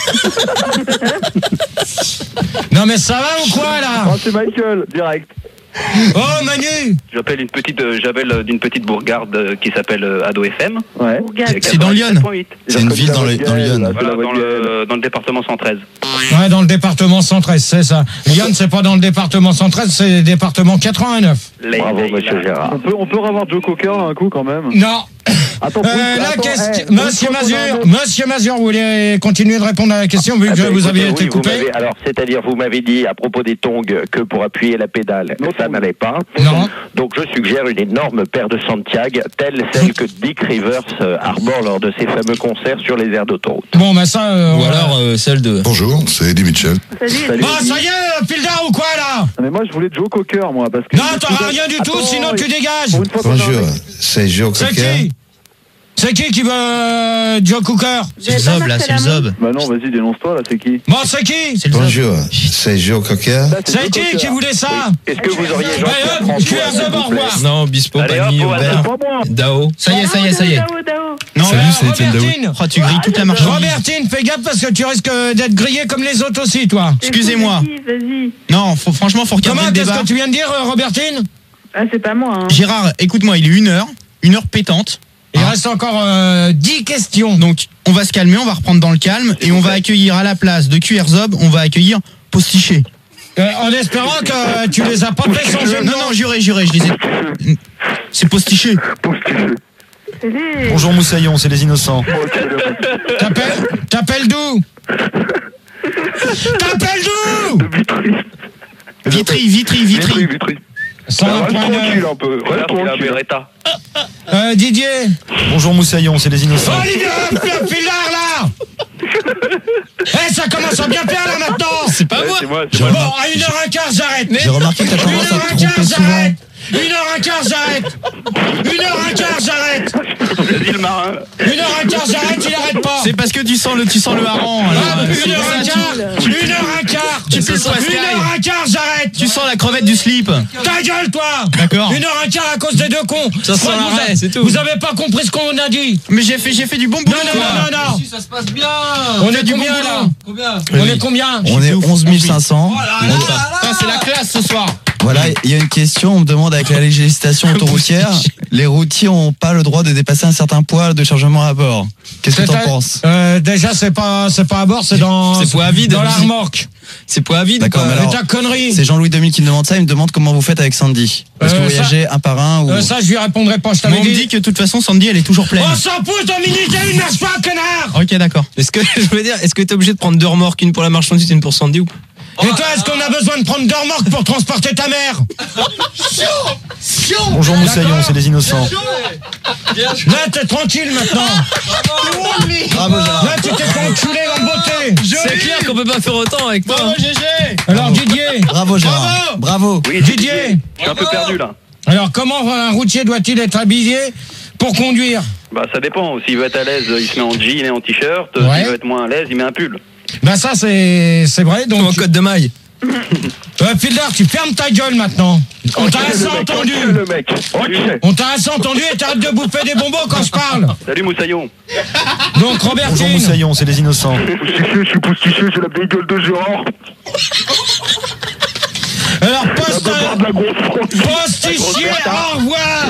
Speaker 1: Non mais ça va ou quoi là?
Speaker 10: C'est Michael, direct.
Speaker 1: Oh Manu!
Speaker 5: J'appelle d'une petite bourgade qui s'appelle Ado FM.
Speaker 10: Ouais.
Speaker 4: C'est dans Lyon.
Speaker 8: C'est une ville dans Lyon.
Speaker 5: Voilà, dans le département 113.
Speaker 1: Ouais, dans le département 113, c'est ça. Lyon, c'est pas dans le département 113, c'est le département 89.
Speaker 2: Bravo, monsieur Gérard.
Speaker 10: On peut revoir Joe Cocker un coup quand même.
Speaker 1: Non. Monsieur Mazur, vous voulez continuer de répondre à la question vu que vous aviez été coupé?
Speaker 2: Alors, c'est-à-dire, vous m'avez dit à propos des tongs que pour appuyer la pédale, ça n'allait pas.
Speaker 1: Non.
Speaker 2: Donc, je suggère une énorme paire de Santiago, telle celle que Dick Rivers arbore lors de ses fameux concerts sur les aires d'autoroute.
Speaker 1: Bon, bah ça.
Speaker 6: Ou alors celle de.
Speaker 13: Bonjour, c'est Eddie Mitchell.
Speaker 1: Salut. Bah, ça y est, Pildar ou quoi là?
Speaker 10: Mais moi, je voulais Joe Cocker, moi, parce que.
Speaker 1: Non, t'auras rien du tout, sinon tu dégages.
Speaker 13: Bonjour, c'est Joe Cocker.
Speaker 1: C'est qui veut Joe Cooker?
Speaker 4: C'est le Zob, là, c'est le Zob.
Speaker 10: Bah non, vas-y, dénonce-toi, là, c'est qui?
Speaker 1: Bon, c'est qui?
Speaker 13: Bonjour, c'est Joe Cocker.
Speaker 1: C'est qui voulait ça?
Speaker 2: Est-ce que vous auriez
Speaker 1: Jean-Pierre au revoir.
Speaker 6: Non, Bispo, Pani, Aubert, Dao.
Speaker 4: Ça y est.
Speaker 3: Dao.
Speaker 4: Non,
Speaker 1: salut, c'est Étienne Daoud.
Speaker 4: Oh, tu grilles toute la marchandise.
Speaker 1: Robertine, fais gaffe parce que tu risques d'être grillé comme les autres aussi, toi.
Speaker 4: Excusez-moi.
Speaker 3: Vas-y.
Speaker 4: Non, franchement, faut regarder le débat.
Speaker 1: Qu'est-ce que tu viens de dire, Robertine?
Speaker 3: Ah, c'est pas moi.
Speaker 4: Gérard, écoute-moi, il est 1 heure pétante.
Speaker 1: Il reste encore 10 questions.
Speaker 4: Donc, on va se calmer, on va reprendre dans le calme et on va accueillir à la place de QRZob, on va accueillir Postiché.
Speaker 1: En espérant que tu les as pas fait sans jeu.
Speaker 4: Non, juré, je les ai. C'est Postiché.
Speaker 8: Bonjour Moussaillon, c'est les innocents.
Speaker 1: T'appelles d'où? Vitry.
Speaker 5: Tranquille un peu. Voilà, il a Beretta.
Speaker 1: Didier.
Speaker 8: Bonjour Moussaillon, c'est les innocents.
Speaker 1: Olivier, Pildar là. Ça commence à bien faire là maintenant.
Speaker 6: C'est pas moi.
Speaker 1: Bon, à 1h15 j'arrête.
Speaker 8: J'ai remarqué que t'as tendance à te tromper souvent.
Speaker 1: 1h15 j'arrête. 1h15 j'arrête.
Speaker 5: Vas-y le marin.
Speaker 1: 1h15 j'arrête, il arrête pas.
Speaker 4: C'est parce que tu sens le hareng.
Speaker 1: Ah, 1h15.
Speaker 4: Tu sais soit
Speaker 1: 1h15, j'arrête.
Speaker 4: Tu sens la crevette du slip.
Speaker 1: Ta gueule, toi.
Speaker 4: D'accord.
Speaker 1: 1h15 à cause des deux cons.
Speaker 6: Ça sent l'arrêt, c'est tout.
Speaker 1: Vous avez pas compris ce qu'on a dit.
Speaker 4: Mais j'ai fait du bon boulot.
Speaker 1: Non.
Speaker 9: Si, ça se passe bien.
Speaker 1: On est combien là? On est combien?
Speaker 8: On est 11 500.
Speaker 4: C'est la classe ce soir.
Speaker 8: Voilà, il y a une question, on me demande avec la législation autoroutière, les routiers n'ont pas le droit de dépasser un certain poids de chargement à bord. Qu'est-ce que t'en penses?
Speaker 1: Déjà, c'est pas à bord, c'est dans
Speaker 6: poids à vide.
Speaker 1: Dans la remorque.
Speaker 6: C'est poids à vide.
Speaker 8: D'accord, mais alors,
Speaker 1: ta connerie.
Speaker 8: c'est Jean-Louis 2000 qui me demande ça, il me demande comment vous faites avec Sandy. Est-ce que vous voyagez un par un ou...
Speaker 1: Ça, je lui répondrai pas, je t'avais
Speaker 4: dit. On me dit que de toute façon, Sandy, elle est toujours pleine.
Speaker 1: On s'en pousse, Dominique, il ne marche pas, connard.
Speaker 4: Ok, d'accord.
Speaker 6: Est-ce que t'es obligé de prendre deux remorques, une pour la marchandise et une pour Sandy ou pas?
Speaker 1: Et toi, est-ce qu'on a besoin de prendre deux remorques pour transporter ta mère?
Speaker 14: Bonjour Moussaillon, c'est des innocents.
Speaker 1: Là, t'es tranquille maintenant.
Speaker 8: Bravo, Gérard.
Speaker 1: Là, tu t'es fait enculer en beauté.
Speaker 6: C'est clair qu'on peut pas faire autant avec toi.
Speaker 4: Bravo, GG.
Speaker 1: Alors, Didier.
Speaker 8: Bravo, Gérard. Bravo.
Speaker 5: Oui,
Speaker 1: Didier.
Speaker 5: Je suis un peu perdu là.
Speaker 1: Alors, comment un routier doit-il être habillé pour conduire?
Speaker 5: Bah ça dépend. S'il veut être à l'aise, il se met en jean et en t-shirt.
Speaker 1: Ouais.
Speaker 5: S'il veut être moins à l'aise, il met un pull.
Speaker 1: Bah ça, c'est vrai. Donc,
Speaker 6: En code de maille.
Speaker 1: Fielder, tu fermes ta gueule maintenant. On t'a assez entendu.
Speaker 10: Le mec.
Speaker 1: On t'a assez entendu et t'arrêtes de bouffer des bonbons quand je parle.
Speaker 5: Salut Moussaillon.
Speaker 1: Donc, Robertine.
Speaker 14: Bonjour Moussaillon, c'est des innocents.
Speaker 10: Je suis postiché, j'ai la vieille gueule de Gérard.
Speaker 1: Alors, postichier, au revoir.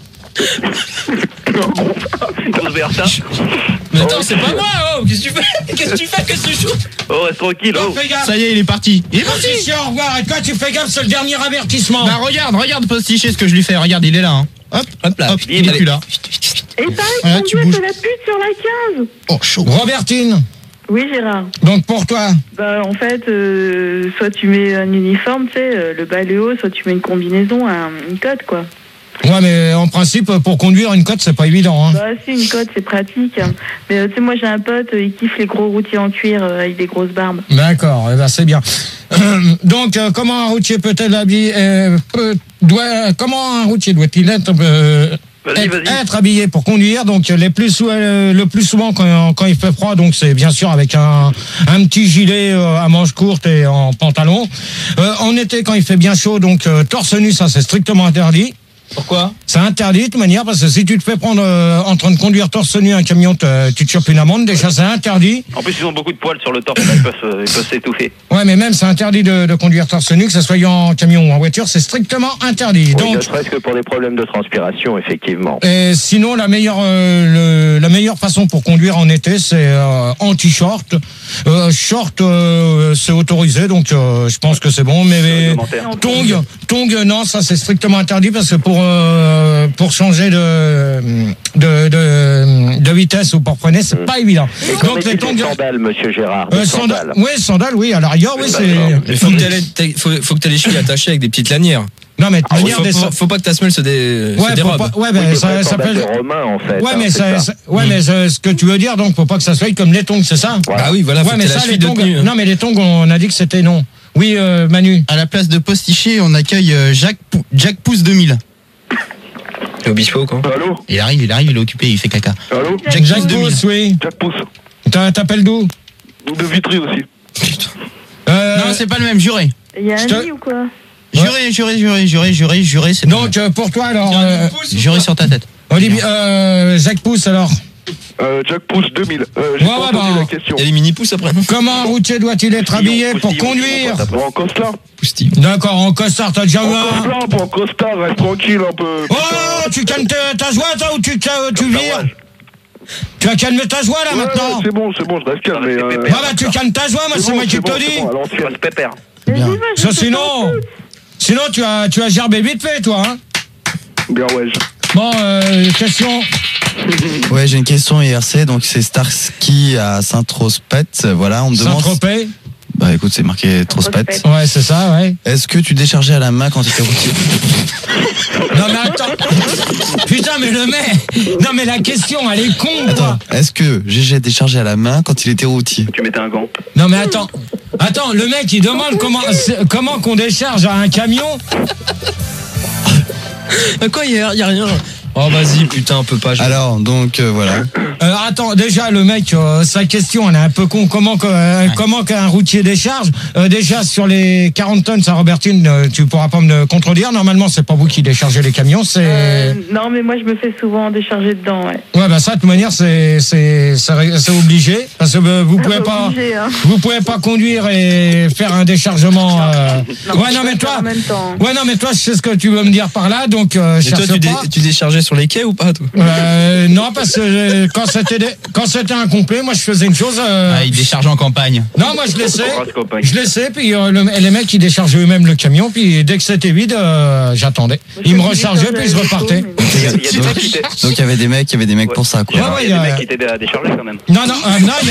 Speaker 5: Grosse Bertha.
Speaker 6: Mais attends, c'est pas moi, oh. Qu'est-ce que tu fais? Qu'est-ce que tu joues?
Speaker 5: Oh, reste tranquille, oh.
Speaker 1: Fais gaffe.
Speaker 4: Ça y est, il est parti.
Speaker 1: Postichier, au revoir. Et toi, tu fais gaffe, c'est le dernier avertissement.
Speaker 4: Bah regarde Postiché ce que je lui fais. Regarde, il est là. Hein. Hop là. Il est plus là.
Speaker 3: Et pareil,
Speaker 4: Voilà,
Speaker 3: tu
Speaker 4: tu
Speaker 3: bouges.
Speaker 4: bouges.
Speaker 3: C'est la pute sur la 15.
Speaker 4: Oh, chaud.
Speaker 1: Robertine.
Speaker 3: Oui, Gérard.
Speaker 1: Donc, pour toi.
Speaker 3: Bah, en fait, soit tu mets un uniforme, tu sais, le bas et le haut, soit tu mets une combinaison, une cote, quoi.
Speaker 1: Ouais, mais en principe, pour conduire une cote, c'est pas évident. Hein.
Speaker 3: Bah, si, une cote, c'est pratique. Mais tu sais, moi, j'ai un pote, il kiffe les gros routiers en cuir avec des grosses barbes.
Speaker 1: D'accord, eh ben, c'est bien. Donc, comment un routier peut-elle habiller comment un routier doit-il être être habillé pour conduire? Donc, le plus souvent quand il fait froid, donc c'est bien sûr avec un petit gilet à manches courtes et en pantalon. En été, quand il fait bien chaud, donc torse nu, ça c'est strictement interdit.
Speaker 6: Pourquoi?
Speaker 1: C'est interdit de toute manière parce que si tu te fais prendre en train de conduire torse nu un camion, tu te chopes une amende. Déjà, c'est interdit.
Speaker 5: En plus, ils ont beaucoup de poils sur le torse, là, ils peuvent s'étouffer.
Speaker 1: Ouais, mais même c'est interdit de conduire torse nu, que ce soit en camion ou en voiture, c'est strictement interdit.
Speaker 2: Oui,
Speaker 1: Donc,
Speaker 2: ne serait-ce que pour des problèmes de transpiration, effectivement.
Speaker 1: et sinon, la meilleure façon pour conduire en été, c'est en t-shirt. Short, c'est autorisé, donc je pense que c'est bon. Mais tongs, non, ça c'est strictement interdit parce que pour changer de vitesse ou pour freiner, c'est pas évident.
Speaker 2: Donc les sandales, monsieur Gérard.
Speaker 1: Sandales. Oui, sandales, oui. À la rigueur, oui, c'est.
Speaker 6: Il faut que tu aies les chevilles attachées avec des petites lanières.
Speaker 1: Non, mais
Speaker 6: faut pas que ta semelle se dérobe.
Speaker 1: Ouais, mais ça s'appelle.
Speaker 2: Romain, en fait.
Speaker 1: Ouais, mais mais ce que tu veux dire, donc, faut pas que ça soit comme les tongs, c'est ça?
Speaker 6: Bah oui, voilà.
Speaker 1: Ouais, mais ça, les tongs. Non, mais les tongs, on a dit que c'était non. Oui, Manu.
Speaker 4: À la place de Postiché, on accueille Jack Pouce 2000.
Speaker 6: Le Obispo, quoi.
Speaker 10: Allô?
Speaker 4: Il arrive, il est occupé, il fait caca.
Speaker 10: Allô?
Speaker 1: Jack Pouce, oui.
Speaker 10: Jack Pouce.
Speaker 1: T'appelles d'où?
Speaker 10: De Vitry aussi.
Speaker 4: Non, c'est pas le même, juré.
Speaker 3: Il y a un lit ou quoi?
Speaker 4: Juré, c'est bon.
Speaker 1: Donc, pour toi, alors.
Speaker 4: Juré sur ta tête.
Speaker 1: Olivier, Jack Pouce, alors.
Speaker 10: Jack Pouce 2000. J'ai pas entendu la question.
Speaker 6: Il y a les mini-pouces après.
Speaker 1: Comment un routier doit-il être habillé pour conduire?
Speaker 10: En costard.
Speaker 1: D'accord, en costard, t'as déjà eu un.
Speaker 10: En costard, reste tranquille un peu.
Speaker 1: Oh, tu calmes ta joie, toi, ou tu vires? Tu vas calmer ta joie, là, maintenant?
Speaker 10: C'est bon, je reste calme. Mais
Speaker 1: bah, tu calmes ta joie, moi, c'est moi qui te le dis.
Speaker 10: Alors, on se
Speaker 5: pépère.
Speaker 1: Ça, sinon, tu as gerbé vite fait, toi, hein?
Speaker 10: Bien, ouais.
Speaker 1: Bon, question.
Speaker 8: Ouais, j'ai une question IRC, donc c'est Starsky à Saint-Trospet. Voilà, on me demande.
Speaker 1: Saint-Tropez?
Speaker 8: Bah écoute, c'est marqué Trospet.
Speaker 1: Ouais, c'est ça, ouais.
Speaker 8: Est-ce que tu déchargeais à la main quand tu étais routier?
Speaker 1: Non, mais attends. Putain, mais le mec. Non, mais la question, elle est con, quoi.
Speaker 8: Est-ce que GG déchargeait à la main quand il était routier?
Speaker 5: Tu mettais un gant.
Speaker 1: Non, mais attends. Attends, le mec, il demande comment qu'on décharge à un camion.
Speaker 6: Quoi, y a rien. Oh, vas-y, putain, on peut pas.
Speaker 8: Alors, donc, voilà.
Speaker 1: Attends, déjà le mec, sa question, elle est un peu con. Comment qu'un routier décharge? Déjà sur les 40 tonnes, ça, Robertine, tu pourras pas me contredire. Normalement, c'est pas vous qui déchargez les camions, c'est.
Speaker 3: Non, mais moi je me fais souvent décharger dedans, ouais.
Speaker 1: Ouais, bah ça, de toute manière, c'est obligé, parce que vous pouvez pas, vous pouvez pas conduire et faire un déchargement. Ouais, non, mais toi, je sais ce que tu veux me dire par là, donc cherche pas.
Speaker 6: Tu déchargeais sur les quais ou pas, toi?
Speaker 1: Non, parce que quand c'était incomplet, moi je faisais une chose.
Speaker 4: Il décharge en campagne.
Speaker 1: Non, moi je laissais, puis les mecs ils déchargeaient eux-mêmes le camion, puis dès que c'était vide, j'attendais. Ils me rechargeaient, puis je repartais.
Speaker 8: Donc il y avait des mecs pour ça, quoi.
Speaker 5: Il y a des mecs qui t'aidaient à décharger quand même.
Speaker 1: Non, il y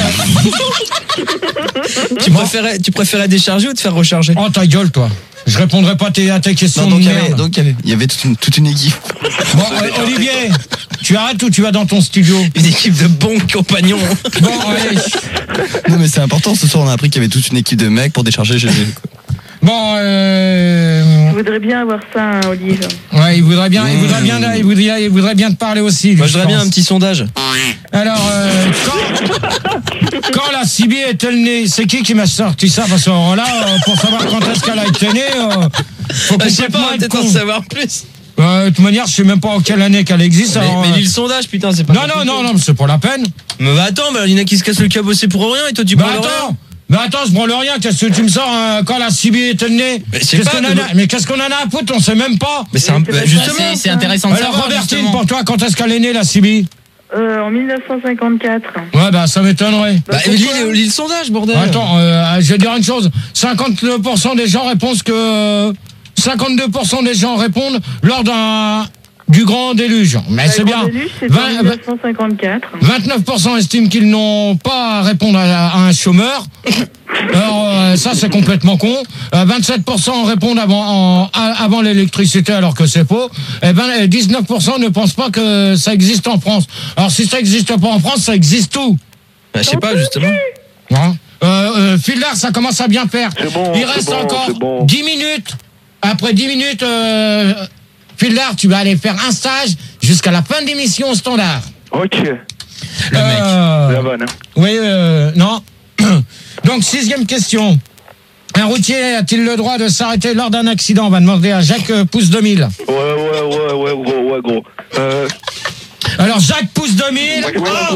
Speaker 1: a.
Speaker 6: Tu préférais décharger ou te faire recharger?
Speaker 1: Oh, ta gueule, toi. Je répondrai pas à tes questions.
Speaker 8: Non, donc il y avait toute une équipe.
Speaker 1: Bon, Olivier, tu arrêtes ou tu vas dans ton studio?
Speaker 6: Une équipe de bons compagnons.
Speaker 1: Bon, allez.
Speaker 8: Non, mais c'est important. Ce soir, on a appris qu'il y avait toute une équipe de mecs pour décharger GG.
Speaker 1: Bon,
Speaker 3: Je voudrais bien avoir ça, hein, Olive.
Speaker 1: Ouais, il voudrait bien te parler aussi.
Speaker 6: Moi, je voudrais bien un petit sondage.
Speaker 1: Alors, quand la CB est-elle née? C'est qui m'a sorti ça? Parce que là, pour savoir quand est-ce qu'elle a été née, faut
Speaker 6: je sais pas, peut-être en savoir plus.
Speaker 1: De toute manière, je sais même pas en quelle année qu'elle existe.
Speaker 6: Mais lis le sondage, putain, c'est pas.
Speaker 1: Non, c'est pas la peine.
Speaker 6: Mais attends, il y en a qui se cassent le cabossé pour rien et toi tu parles rien.
Speaker 1: Mais attends, je branle rien, qu'est-ce que tu me sors quand la CB est née? Mais qu'est-ce qu'on en a à foutre? On sait même pas.
Speaker 6: Mais
Speaker 4: justement, c'est intéressant de savoir.
Speaker 1: Alors Robertine, pour toi, quand est-ce qu'elle est née la CB?
Speaker 3: En 1954.
Speaker 1: Ouais, bah ça m'étonnerait.
Speaker 6: Lis le sondage, bordel.
Speaker 1: Attends, je vais dire une chose. 52% des gens répondent que 52% des gens répondent lors du grand déluge. Mais c'est bien.
Speaker 3: 1954.
Speaker 1: 29% estiment qu'ils n'ont pas à répondre à un chômeur. Alors ça c'est complètement con. 27% répondent avant l'électricité alors que c'est faux. Et 19% ne pensent pas que ça existe en France. Alors si ça existe pas en France, ça existe où?
Speaker 6: Je sais pas justement.
Speaker 1: Fildar, ça commence à bien faire. Il reste encore 10 minutes. Après 10 minutes, Fildar, tu vas aller faire un stage jusqu'à la fin de l'émission au standard.
Speaker 11: Ok.
Speaker 4: Le mec.
Speaker 11: La bonne. Hein.
Speaker 1: Oui, non. Donc, 6e question. Un routier a-t-il le droit de s'arrêter lors d'un accident? On va demander à Jacques Pouce 2000.
Speaker 11: Ouais, gros.
Speaker 1: Alors, Jacques Pouce 2000.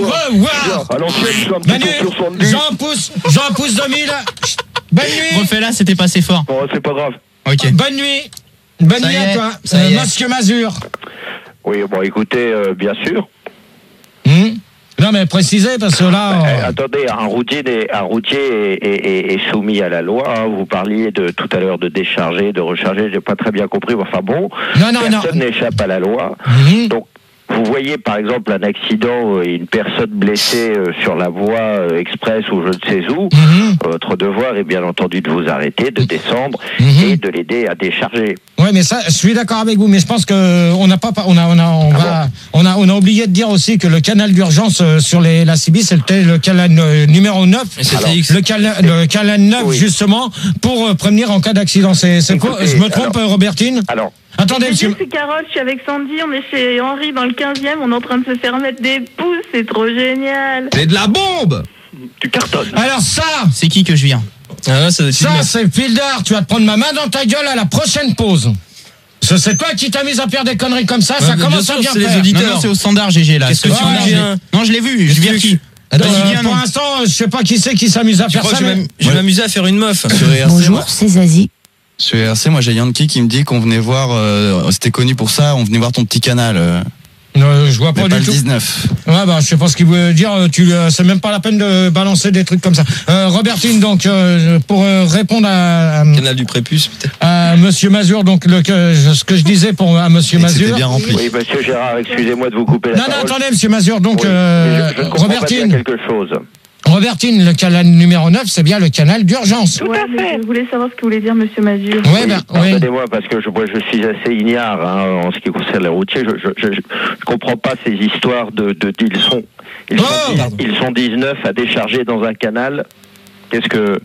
Speaker 1: Jean Pouce 2000. Bonne nuit.
Speaker 4: Refais-la, c'était pas assez fort.
Speaker 11: Bon, c'est pas grave.
Speaker 4: Ok.
Speaker 1: Bonne nuit. Bonne nuit à toi. Monsieur Mazur.
Speaker 2: Oui, bon, écoutez, bien sûr.
Speaker 1: Non, mais précisez, parce que là...
Speaker 2: attendez, un routier est soumis à la loi. Hein. Vous parliez tout à l'heure de décharger, de recharger, j'ai pas très bien compris. Enfin bon, personne n'échappe à la loi. Donc, vous voyez par exemple un accident et une personne blessée sur la voie express ou je ne sais où, votre devoir est bien entendu de vous arrêter, de descendre et de l'aider à décharger.
Speaker 1: Oui, mais ça, je suis d'accord avec vous, mais je pense que on a oublié de dire aussi que le canal d'urgence sur la CB, c'était le canal numéro 9. Le canal 9, justement, pour prévenir en cas d'accident. C'est faux. Je me trompe, Robertine?
Speaker 2: Alors.
Speaker 1: Attendez, monsieur.
Speaker 3: C'est Carole, je suis avec Sandy, on est chez Henri dans le 15e, on est en train de se faire mettre des pouces, c'est trop génial.
Speaker 6: C'est de la bombe.
Speaker 11: Tu cartonnes.
Speaker 1: Alors ça,
Speaker 4: c'est qui que je viens?
Speaker 1: Ça c'est Fildar, tu vas te prendre ma main dans ta gueule à la prochaine pause. C'est toi qui t'amuses à faire des conneries comme ça, ça commence à bien faire.
Speaker 4: Non, c'est au standard GG là.
Speaker 6: Qu'est-ce que tu veux dire?
Speaker 4: Non, je l'ai vu, je vérifie.
Speaker 1: Pour l'instant, je sais pas qui c'est qui s'amuse à faire ça.
Speaker 6: Je vais m'amuser à faire une meuf.
Speaker 15: Bonjour, c'est Zazie.
Speaker 8: Sur RC, moi j'ai Yankee qui me dit qu'on venait voir, c'était connu pour ça, on venait voir ton petit canal.
Speaker 1: Je vois pas du tout.
Speaker 8: 19.
Speaker 1: Ouais, bah, je sais pas ce qu'il veut dire. C'est même pas la peine de balancer des trucs comme ça. Robertine, donc, pour répondre à
Speaker 6: canal du prépuce, peut-être.
Speaker 1: À Monsieur Mazur, donc, ce que je disais à Monsieur Mazur.
Speaker 8: C'était bien rempli.
Speaker 2: Oui, Monsieur Gérard, excusez-moi de vous couper la parole.
Speaker 1: Non, attendez, Monsieur Mazur, donc,
Speaker 2: je
Speaker 1: Robertine.
Speaker 2: quelque chose.
Speaker 1: Robertine, le canal numéro 9, c'est bien le canal d'urgence.
Speaker 3: Tout à fait. Je voulais savoir ce que voulait dire Monsieur Mazur.
Speaker 2: Pardonnez-moi, parce que je suis assez ignare en ce qui concerne les routiers. Je comprends pas ces histoires ils sont 19 à décharger dans un canal. Qu'est-ce que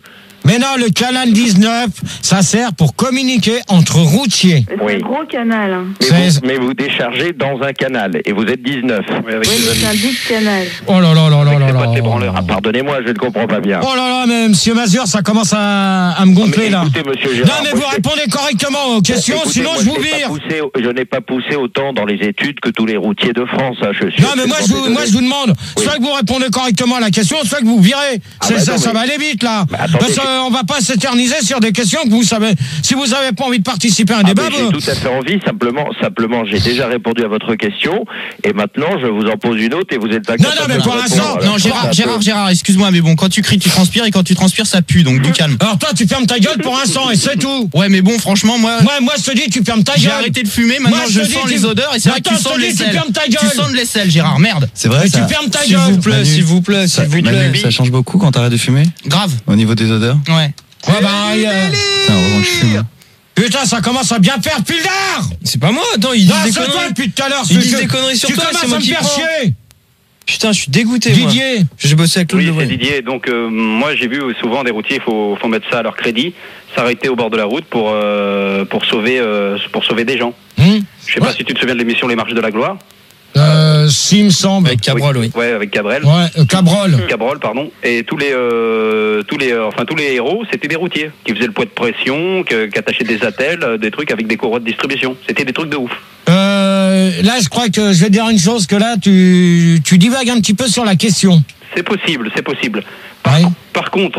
Speaker 1: Mais non, le canal 19, ça sert pour communiquer entre routiers.
Speaker 3: C'est un gros canal. Hein.
Speaker 2: Mais vous déchargez dans un canal et vous êtes 19.
Speaker 3: Oui, mais c'est un big canal.
Speaker 1: Oh là là là là là là.
Speaker 2: Ah, pardonnez-moi, je ne comprends pas bien.
Speaker 1: Oh là là, mais monsieur Mazur, ça commence à me gonfler là.
Speaker 2: Écoutez, monsieur Gérard,
Speaker 1: non, mais vous répondez correctement aux questions,
Speaker 2: écoutez,
Speaker 1: sinon je vous vire.
Speaker 2: Je n'ai pas poussé autant dans les études que tous les routiers de France. Hein,
Speaker 1: non, mais moi je vous demande, soit que vous répondez correctement à la question, soit que vous virez. Ça va aller vite là. Parce qu'on va pas s'éterniser sur des questions que vous savez. Si vous n'avez pas envie de participer à un débat,
Speaker 2: j'ai tout à fait envie. Simplement, j'ai déjà répondu à votre question et maintenant je vous en pose une autre et vous êtes pas capable.
Speaker 1: Non, mais pour l'instant,
Speaker 4: non, Gérard, excuse-moi, mais bon, quand tu cries, tu transpires et quand tu transpires, ça pue, donc du calme.
Speaker 1: Alors toi, tu fermes ta gueule pour l'instant et c'est tout.
Speaker 4: Ouais, mais bon, franchement, moi,
Speaker 1: je te dis, tu fermes ta gueule.
Speaker 4: J'ai arrêté de fumer, maintenant je sens les odeurs et c'est vrai que tu sens de l'aisselle. Tu sens de l'aisselle, Gérard, merde.
Speaker 8: C'est vrai,
Speaker 1: tu fermes ta gueule.
Speaker 8: S'il vous plaît. Ça change beaucoup quand t'arrêtes de fumer.
Speaker 4: Grave.
Speaker 8: Au niveau des odeurs.
Speaker 4: Ouais.
Speaker 1: Ouais,
Speaker 8: heureusement que je fume.
Speaker 1: Putain, ça commence à bien faire Pildar.
Speaker 6: C'est pas moi, attends, ils disent des
Speaker 1: conneries. C'est toi depuis tout à l'heure.
Speaker 6: Ils disent des conneries sur toi, c'est moi qui prends. Putain, je suis dégoûté.
Speaker 1: Didier.
Speaker 6: J'ai bossé avec Claude Lebrun.
Speaker 5: C'est Didier. Donc moi j'ai vu souvent des routiers, il faut mettre ça à leur crédit, s'arrêter au bord de la route pour sauver des gens. Je sais pas si tu te souviens de l'émission Les Marches de la Gloire.
Speaker 1: Si, il me semble.
Speaker 6: Avec Cabrol, oui.
Speaker 5: Ouais, avec Cabrel.
Speaker 1: Ouais, Cabrol.
Speaker 5: Cabrol, pardon. Et tous les héros, c'était des routiers qui faisaient le poids de pression, qui attachaient des attelles, des trucs avec des courroies de distribution. C'était des trucs de ouf.
Speaker 1: Là, je crois que je vais te dire une chose, que là, tu divagues un petit peu sur la question.
Speaker 5: C'est possible.
Speaker 1: Ouais.
Speaker 5: Par contre,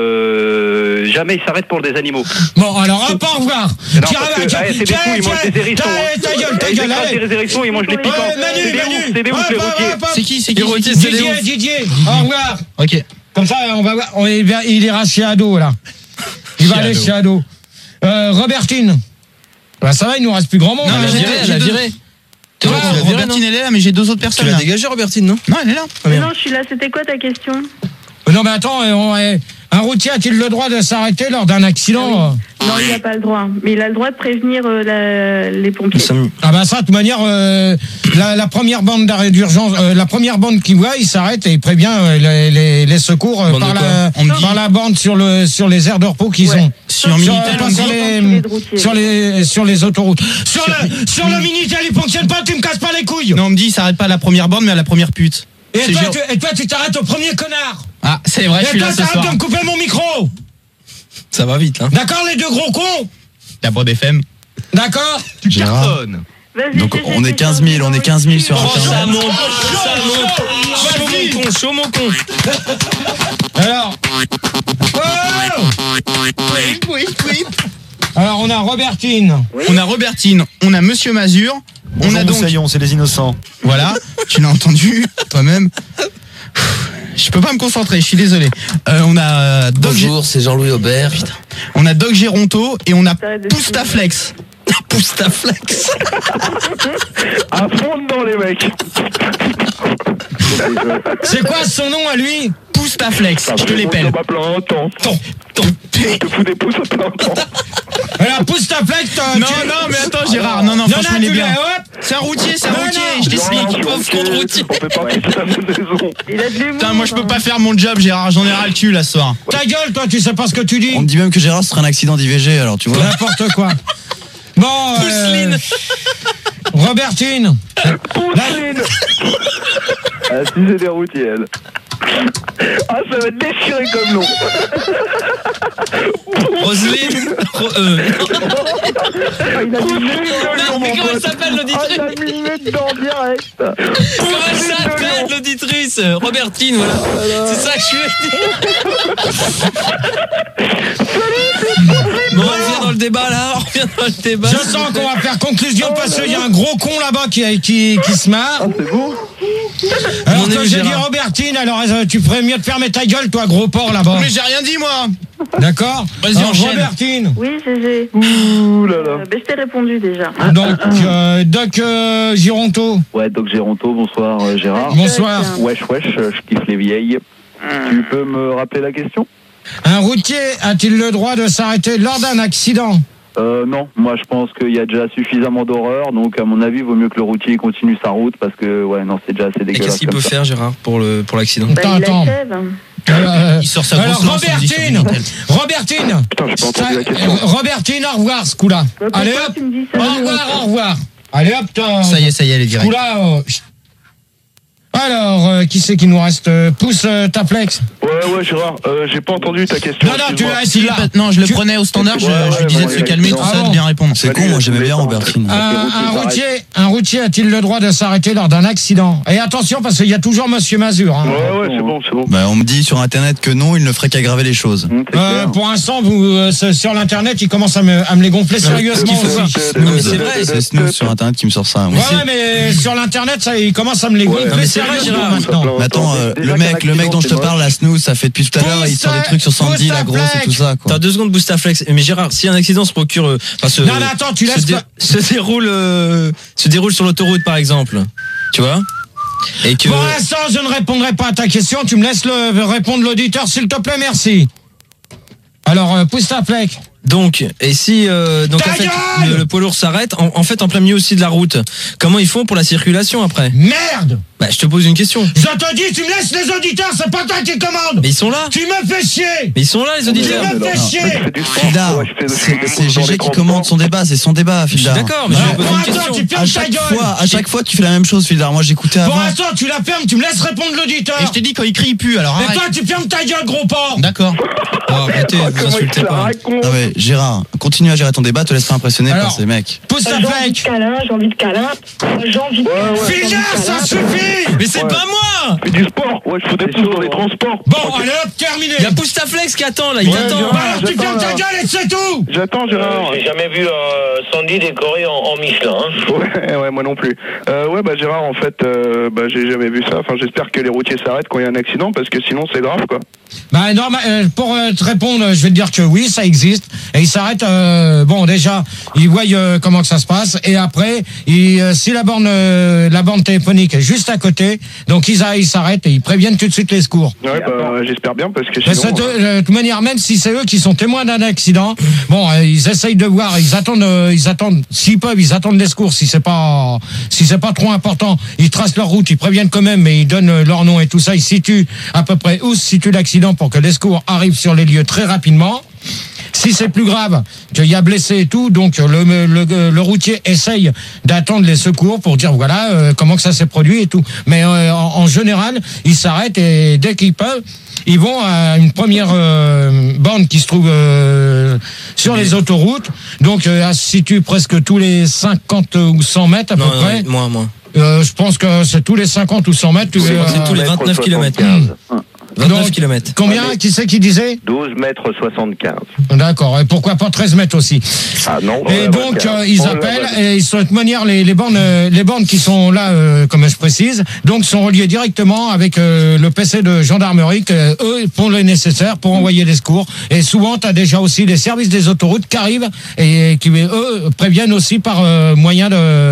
Speaker 5: jamais ils s'arrêtent pour des animaux.
Speaker 1: Bon, alors, hop, au revoir.
Speaker 5: C'est des fous, ils mangent des hérissons.
Speaker 1: Ta gueule.
Speaker 5: Des hérissons, ils mangent des piquants. C'est des ouf, les routiers.
Speaker 4: C'est qui
Speaker 1: Didier, au revoir.
Speaker 4: Ok.
Speaker 1: Comme ça, on va voir. Il ira chez Ado, là. Il va aller chez Ado. Robertine. Bah, ça va, il nous reste plus grand monde.
Speaker 4: Non, mais j'ai viré. Robertine, elle est là, mais j'ai deux autres personnes.
Speaker 6: Tu l'as dégagé, Robertine, non?
Speaker 4: Non, elle est là.
Speaker 3: Non, je suis là. C'était quoi ta question?
Speaker 1: Non, mais attends, un routier a-t-il le droit de s'arrêter lors d'un accident?
Speaker 3: Non, il n'a pas le droit. Mais il a le droit de prévenir les pompiers.
Speaker 1: Ah bah ça, de toute manière, la première bande d'arrêt d'urgence, la première bande qui voit, il s'arrête et il prévient les secours par la bande sur les aires de repos qu'ils ont.
Speaker 4: Sur Minitel,
Speaker 1: sur les autoroutes. Sur le Minitel, il fonctionne pas, tu me casses pas les couilles.
Speaker 4: Non, on me dit, il s'arrête pas à la première bande, mais à la première pute.
Speaker 1: Et toi, tu t'arrêtes au premier connard.
Speaker 4: Ah, c'est vrai, je suis là ce soir.
Speaker 1: Et toi, t'arrêtes de me couper mon micro.
Speaker 6: Ça va vite, hein.
Speaker 1: D'accord, les deux gros cons.
Speaker 4: La Bande FM.
Speaker 1: D'accord.
Speaker 8: Tu cartonnes. Donc on est 15 000 sur Internet.
Speaker 6: Chaud mon con.
Speaker 1: Alors. Alors on a Robertine.
Speaker 4: On a Monsieur Mazur.
Speaker 14: On a donc Moussaillon, c'est les innocents.
Speaker 4: Voilà, tu l'as entendu toi-même. Je peux pas me concentrer, je suis désolé. On a
Speaker 12: Bonjour, c'est Jean-Louis Aubert. Putain.
Speaker 4: On a Doc Géronto et on a Poustaflex.
Speaker 6: Poustaflex.
Speaker 10: À fond dedans les mecs.
Speaker 1: C'est quoi son nom à lui?
Speaker 4: Poustaflex, je te l'épelle.
Speaker 10: Je te fous des pouces à plein temps.
Speaker 1: Alors Poustaflex,
Speaker 4: non, mais attends Gérard, non, franchement il est bien. C'est un routier, je t'explique.
Speaker 6: Pauvre con de routier.
Speaker 10: On fait partie de la saison.
Speaker 3: Il a de l'humour.
Speaker 4: Putain, moi je peux pas faire mon job Gérard, j'en ai ras le cul là ce soir.
Speaker 1: Ta gueule toi, tu sais pas ce que tu dis.
Speaker 8: On me dit même que Gérard serait un accident d'IVG, alors tu vois.
Speaker 1: N'importe quoi. Bon, Robertine.
Speaker 10: Ah, si c'est des routiers, elle. Ah, ça va être déchiré comme nom.
Speaker 6: Roselyne.
Speaker 10: Il a mis
Speaker 6: comment elle s'appelle l'auditrice?
Speaker 10: Il a mis le dedans direct.
Speaker 6: Comment elle s'appelle l'auditrice? Robertine, voilà. C'est ça que je suis. Bon, on revient dans le débat là.
Speaker 1: Je sens qu'on va faire conclusion parce qu'il y a un gros con là-bas qui se marre.
Speaker 10: Ah, c'est beau.
Speaker 1: Alors que j'ai dit Robertine, alors tu ferais mieux de fermer ta gueule, toi, gros porc là-bas.
Speaker 4: Mais j'ai rien dit moi.
Speaker 1: D'accord.
Speaker 4: Vas-y, enchaîne.
Speaker 1: Robertine.
Speaker 3: Oui, GG.
Speaker 10: Ouh là là.
Speaker 3: Je t'ai répondu déjà.
Speaker 1: Donc, Doc Gironto.
Speaker 10: Ouais, Doc Géronto, bonsoir Gérard.
Speaker 1: Bonsoir.
Speaker 10: Wesh, je kiffe les vieilles. Tu peux me rappeler la question?
Speaker 1: Un routier a-t-il le droit de s'arrêter lors d'un accident?
Speaker 10: Non, moi je pense qu'il y a déjà suffisamment d'horreur, donc à mon avis, il vaut mieux que le routier continue sa route parce que ouais, non, c'est déjà assez dégueulasse.
Speaker 6: Et qu'est-ce qu'il peut faire, Gérard, pour l'accident?
Speaker 1: Attends.
Speaker 4: Il sort sa
Speaker 1: Alors
Speaker 4: grosse lance, on dit sur
Speaker 1: Robertine,
Speaker 11: Putain, j'ai pas entendu la question.
Speaker 1: Robertine, au revoir ce coup-là. Allez hop, au revoir. Allez hop,
Speaker 4: Ça y est, elle est directe.
Speaker 1: Ce coup-là, alors, qui c'est qui nous reste? Pousse ta flex.
Speaker 11: Ouais, Gérard, j'ai pas entendu ta question.
Speaker 1: Non, tu l'as
Speaker 4: Si, non, je le prenais au standard, je lui disais de se calmer, tout ça, de bien répondre.
Speaker 8: C'est con, moi j'aimais bien Robertine.
Speaker 1: Un routier a-t-il le droit de s'arrêter lors d'un accident? Et attention, parce qu'il y a toujours Monsieur Mazur. Hein.
Speaker 11: Ouais, c'est bon.
Speaker 8: Bah, on me dit sur internet que non, il ne ferait qu'aggraver les choses.
Speaker 1: Pour l'instant, sur l'internet, il commence à me les gonfler sérieusement aussi.
Speaker 8: C'est vrai, c'est Snooze sur internet qui me sort ça.
Speaker 1: Ouais, mais sur l'internet, ça, il commence à me les gonfler sérieusement maintenant.
Speaker 8: Mais attends, le mec dont je te parle, la Snooze, ça fait depuis tout à l'heure, il sort des trucs sur Sandy, la grosse et tout ça.
Speaker 6: T'as 2 secondes, Boostaflex. Mais Gérard, si un accident se procure,
Speaker 1: Non, attends, tu laisses
Speaker 6: se déroule sur l'autoroute, par exemple, tu vois, et que.
Speaker 1: Pour l'instant, je ne répondrai pas à ta question. Tu me laisses répondre l'auditeur, s'il te plaît, merci. Alors, pousse ta plaque.
Speaker 6: Donc, et si donc en fait, le poids lourd s'arrête, en fait en plein milieu aussi de la route, comment ils font pour la circulation après?
Speaker 1: Merde!
Speaker 6: Bah, je te pose une question.
Speaker 1: Je te dis, tu me laisses les auditeurs, c'est pas toi qui commande!
Speaker 6: Mais ils sont là!
Speaker 1: Tu me fais chier!
Speaker 6: Mais ils sont là, les auditeurs!
Speaker 1: Tu me fais chier!
Speaker 8: Fildar, c'est GG qui commande son débat, c'est son débat, Fildar.
Speaker 6: Je suis d'accord, mais je vais poser une question.
Speaker 1: Tu fermes ta gueule!
Speaker 8: À chaque fois, tu fais la même chose, Fildar. Moi, j'écoutais avant.
Speaker 1: Pour l'instant, tu la fermes, tu me laisses répondre l'auditeur!
Speaker 4: Et je t'ai dit, quand il crie, il pue, alors arrête.
Speaker 1: Mais toi, tu fermes ta gueule, gros porc!
Speaker 4: D'accord.
Speaker 6: Arrêtez, vous insultez pas.
Speaker 8: Non mais Gérard, continue à gérer ton débat, te laisse pas impressionner par ces mecs.
Speaker 1: Pousse ta plaque!
Speaker 3: J'ai envie de câlin. J'ai envie de câlin.
Speaker 1: Fildar, ça suffit!
Speaker 6: Mais c'est pas moi!
Speaker 11: Fais du sport. Ouais, je fous des pouces dans les transports.
Speaker 1: Bon, allez hop, terminé!
Speaker 6: Il y a Boostaflex qui attend là, il t'attend.
Speaker 1: Bah alors tu fermes ta gueule et c'est tout!
Speaker 11: J'attends, Gérard.
Speaker 12: J'ai jamais vu Sandy décoré en Michelin.
Speaker 11: Ouais, moi non plus. Gérard, en fait, j'ai jamais vu ça. Enfin, j'espère que les routiers s'arrêtent quand il y a un accident, parce que sinon c'est grave, quoi.
Speaker 1: Bah non, pour te répondre, je vais te dire que oui, ça existe. Et ils s'arrêtent. Bon, déjà, ils voient comment que ça se passe. Et après, si la borne téléphonique est juste à côté, donc ils s'arrêtent et ils préviennent tout de suite les secours.
Speaker 11: Ouais, j'espère bien, parce que sinon.
Speaker 1: De toute manière, même si c'est eux qui sont témoins d'un accident, bon, ils essayent de voir, ils attendent, s'ils peuvent, ils attendent les secours. Si c'est pas trop important, ils tracent leur route, ils préviennent quand même, mais ils donnent leur nom et tout ça. Ils situent à peu près où se situe l'accident pour que les secours arrivent sur les lieux très rapidement. Si c'est plus grave, qu'il y a blessé et tout, donc le routier essaye d'attendre les secours pour dire voilà comment que ça s'est produit et tout. Mais en général, ils s'arrêtent et dès qu'ils peuvent, ils vont à une première borne qui se trouve sur les autoroutes. Donc elle se situe presque tous les 50 ou 100 mètres à peu près.
Speaker 6: Moins.
Speaker 1: Je pense que c'est tous les 50 ou 100 mètres.
Speaker 6: C'est tous les 29 km. 29 km.
Speaker 1: Combien? Qui c'est qui disait?
Speaker 2: 12 mètres 75.
Speaker 1: D'accord. Et pourquoi pas 13 mètres aussi?
Speaker 2: Ah non.
Speaker 1: Et donc, ils appellent et de toute manière, les bornes qui sont là, comme je précise, donc sont reliées directement avec le PC de gendarmerie que eux font le nécessaire pour envoyer des secours. Et souvent, tu as déjà aussi les services des autoroutes qui arrivent et qui, eux, préviennent aussi par leur moyen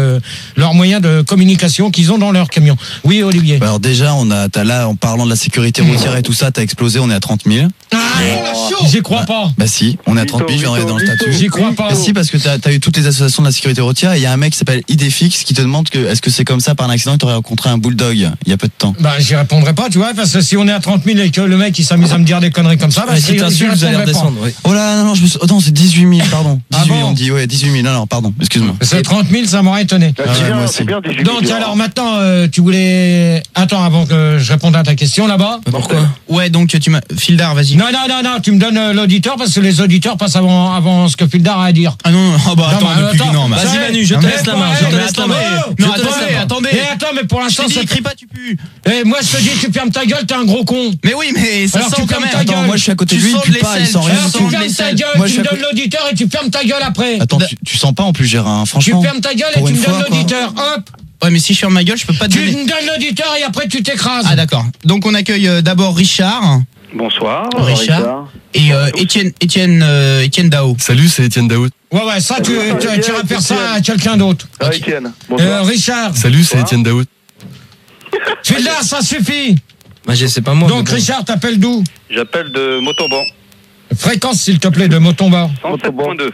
Speaker 1: de communication qu'ils ont dans leur camion. Oui, Olivier.
Speaker 8: Alors déjà, là, en parlant de la sécurité routière et tout ça, t'as explosé, on est à 30 000.
Speaker 1: J'y crois pas.
Speaker 8: Bah si, on est à 30 000, je viens de regarder dans le statut.
Speaker 1: J'y crois pas.
Speaker 8: Bah si, parce que t'as eu toutes les associations de la sécurité routière et il y a un mec qui s'appelle Idefix qui te demande est-ce que c'est comme ça par un accident que t'aurais rencontré un bulldog il y a peu de temps.
Speaker 1: Bah j'y répondrai pas, tu vois, parce que si on est à 30 000 et que le mec il s'amuse à me dire des conneries comme ça, bah
Speaker 6: si t'insultes, vous allez redescendre. Oui.
Speaker 8: Oh là, non, non, c'est 18 000, pardon. 18 000, on dit, ouais, 18 000, non, pardon, excuse-moi.
Speaker 1: C'est 30 000, ça m'aurait étonné.
Speaker 11: C'est bien 18 000.
Speaker 1: Donc alors maintenant, tu voulais... Attends, avant que je réponde à ta question là-bas.
Speaker 6: Pourquoi?
Speaker 4: Ouais, donc Fildar, vas-y.
Speaker 1: Non, tu me donnes l'auditeur parce que les auditeurs passent avant ce que Fildar a à dire.
Speaker 4: Ah non, non,
Speaker 6: vas-y Manu, je te laisse la main.
Speaker 1: Non, attendez. Attends, mais pour l'instant,
Speaker 4: ça crie pas, tu pues.
Speaker 1: Moi, je te dis, tu fermes ta gueule, t'es un gros con.
Speaker 4: Mais oui, mais ça sent quand même.
Speaker 8: Attends, moi, je suis à côté de lui, il pue pas, il sent rien.
Speaker 1: Tu fermes ta gueule, tu me donnes l'auditeur et tu fermes ta gueule après.
Speaker 8: Attends, tu sens pas en plus, Gérard, franchement.
Speaker 1: Tu fermes ta gueule et tu me donnes l'auditeur, hop.
Speaker 4: Ouais, mais si je ferme ma gueule, je peux pas te donner.
Speaker 1: Tu me donnes l'auditeur et après tu t'écrases.
Speaker 4: Ah d'accord. Donc on accueille d'abord Richard.
Speaker 5: Bonsoir.
Speaker 4: Richard. Et Étienne Dao.
Speaker 9: Salut, c'est Étienne Daoud.
Speaker 1: Ouais, ça tu iras faire ça à quelqu'un d'autre.
Speaker 11: Ah, Étienne. Bonsoir.
Speaker 1: Richard.
Speaker 9: Salut, c'est Étienne Daoud.
Speaker 1: Fildar, ça suffit.
Speaker 6: Bah, c'est pas moi.
Speaker 1: Donc Richard, t'appelles d'où?
Speaker 5: J'appelle de Montauban.
Speaker 1: Fréquence, s'il te plaît, de Montauban.
Speaker 5: 107.2.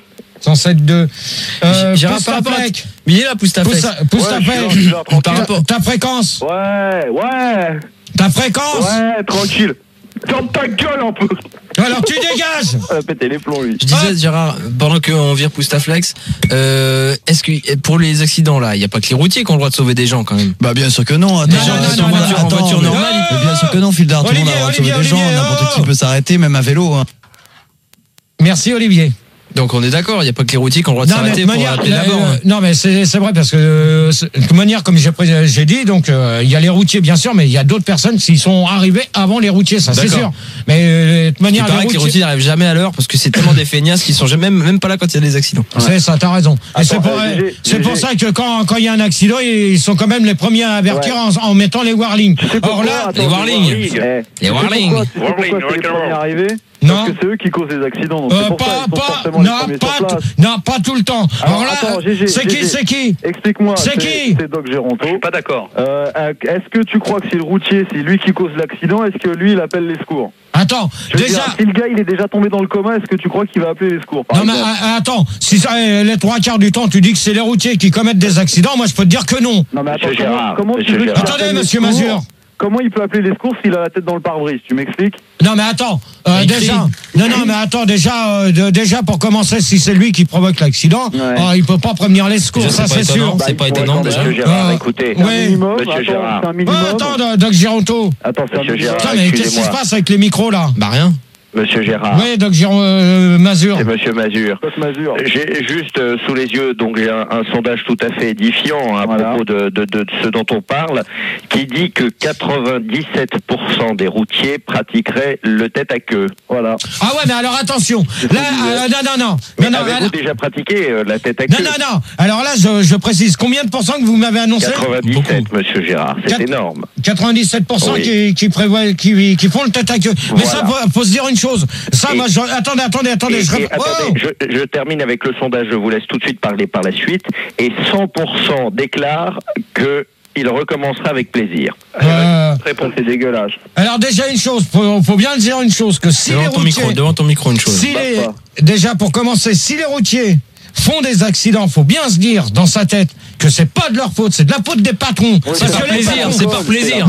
Speaker 1: 107.2.
Speaker 6: Gérard, par rapport à... Mais il est là, pousse ta flex.
Speaker 1: Pousse ta flex. Ta fréquence.
Speaker 11: Ouais.
Speaker 1: Ta fréquence.
Speaker 11: Ouais, tranquille.
Speaker 10: Ferme ta gueule un peu.
Speaker 1: Alors tu dégages.
Speaker 10: Elle a pété les plombs, lui.
Speaker 6: Je disais, Gérard, pendant qu'on vire Poustaflex, est-ce que pour les accidents là, il n'y a pas que les routiers qui ont le droit de sauver des gens quand même?
Speaker 8: Bah bien sûr que non. Attends,
Speaker 6: en voiture normale.
Speaker 8: Bien sûr que non, Fildar, tout le monde a le droit de sauver des gens, n'importe qui peut s'arrêter, même à vélo. Hein.
Speaker 1: Merci Olivier.
Speaker 6: Donc on est d'accord, il n'y a pas que les routiers qui ont le droit de s'arrêter pour appeler la borne.
Speaker 1: Non mais c'est vrai parce que de manière comme j'ai dit, donc il y a les routiers bien sûr, mais il y a d'autres personnes qui sont arrivées avant les routiers, ça c'est sûr. Mais de manière
Speaker 6: il paraît que les routiers n'arrivent jamais à l'heure parce que c'est tellement des feignasses qui sont même pas là quand il y a des accidents.
Speaker 1: C'est ça, t'as raison. Et c'est pour ça que quand il y a un accident, ils sont quand même les premiers à avertir en mettant les warnings.
Speaker 10: Or
Speaker 1: là,
Speaker 6: les warnings. Les warnings.
Speaker 10: Pourquoi c'est les premiers arrivés?
Speaker 1: Non.
Speaker 10: Parce que c'est eux qui causent les accidents. Donc c'est pour ça qu'ils sont forcément les premiers sur place.
Speaker 1: Non, pas tout le temps. Alors là, c'est qui?
Speaker 10: Explique-moi.
Speaker 1: C'est qui?
Speaker 10: C'est Doc Géronto.
Speaker 5: Je suis pas d'accord.
Speaker 10: Est-ce que tu crois que c'est le routier, c'est lui qui cause l'accident? Est-ce que lui, il appelle les secours?
Speaker 1: Attends, déjà.
Speaker 10: Si le gars il est déjà tombé dans le coma, est-ce que tu crois qu'il va appeler les secours?
Speaker 1: Non mais attends, si ça, les 3/4 du temps tu dis que c'est les routiers qui commettent des accidents, moi je peux te dire que non.
Speaker 10: Non mais attends, comment tu veux?
Speaker 1: Attendez, monsieur Mazur.
Speaker 10: Comment il peut appeler les secours s'il a la tête dans le pare-brise? Tu m'expliques?
Speaker 1: Non mais attends, déjà. Non mais attends, déjà pour commencer, si c'est lui qui provoque l'accident, il peut pas prévenir les secours, ça c'est sûr.
Speaker 6: C'est pas étonnant déjà.
Speaker 2: Monsieur Gérard, écoutez.
Speaker 10: Monsieur Gérard.
Speaker 1: Attends, Doc Géronto.
Speaker 10: Attends,
Speaker 2: Monsieur Gérard,
Speaker 1: mais qu'est-ce qui se passe avec les micros là?
Speaker 6: Bah rien.
Speaker 2: Monsieur Gérard.
Speaker 1: Oui, Doc Mazur.
Speaker 2: C'est Monsieur Mazur. J'ai juste sous les yeux donc j'ai un sondage tout à fait édifiant à propos de ce dont on parle, qui dit que 97% des routiers pratiqueraient le tête à queue.
Speaker 10: Voilà.
Speaker 1: Ah ouais, mais alors attention. Là, non.
Speaker 2: Avez-vous déjà pratiqué la tête à queue?
Speaker 1: Non. Alors là, je précise. Combien de pourcents que vous m'avez annoncé?
Speaker 2: 97, Monsieur Gérard. C'est énorme.
Speaker 1: 97%
Speaker 2: oui.
Speaker 1: qui font le tête à queue. Mais ça, faut se dire une chose. Ça, moi, attendez.
Speaker 2: Je termine avec le sondage, je vous laisse tout de suite parler par la suite. Et 100% déclarent qu'il recommencera avec plaisir.
Speaker 10: Réponse, c'est dégueulasse.
Speaker 1: Alors déjà une chose, faut bien dire une chose, que si les routiers...
Speaker 6: Devant ton micro, une chose.
Speaker 1: Déjà pour commencer, si les routiers font des accidents, faut bien se dire dans sa tête que c'est pas de leur faute, c'est de la faute des patrons.
Speaker 6: C'est par plaisir, c'est par plaisir.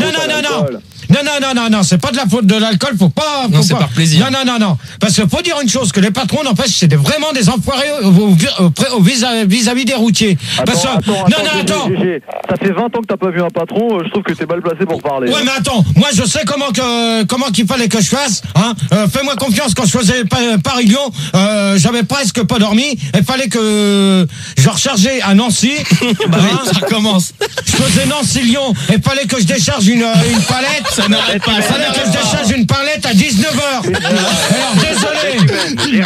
Speaker 1: Non, c'est pas de la faute de l'alcool, faut pas.
Speaker 6: Non, c'est par plaisir.
Speaker 1: Non. Parce qu'il faut dire une chose, que les patrons, n'empêche, c'est vraiment des enfoirés vis-à-vis des routiers.
Speaker 10: Attends. Ça fait 20 ans que t'as pas vu un patron, je trouve que t'es mal placé pour parler.
Speaker 1: Ouais, mais attends, moi je sais comment qu'il fallait que je fasse, hein. Fais-moi confiance, quand je faisais Paris-Lyon, j'avais presque pas dormi, il fallait que je rechargeais à Nancy.
Speaker 6: Ça recommence.
Speaker 1: Je faisais Nancy-Lyon, il fallait que je décharge une palette.
Speaker 6: Ça n'arrête pas.
Speaker 1: Il fallait que je décharge une palette à 19h. Alors désolé.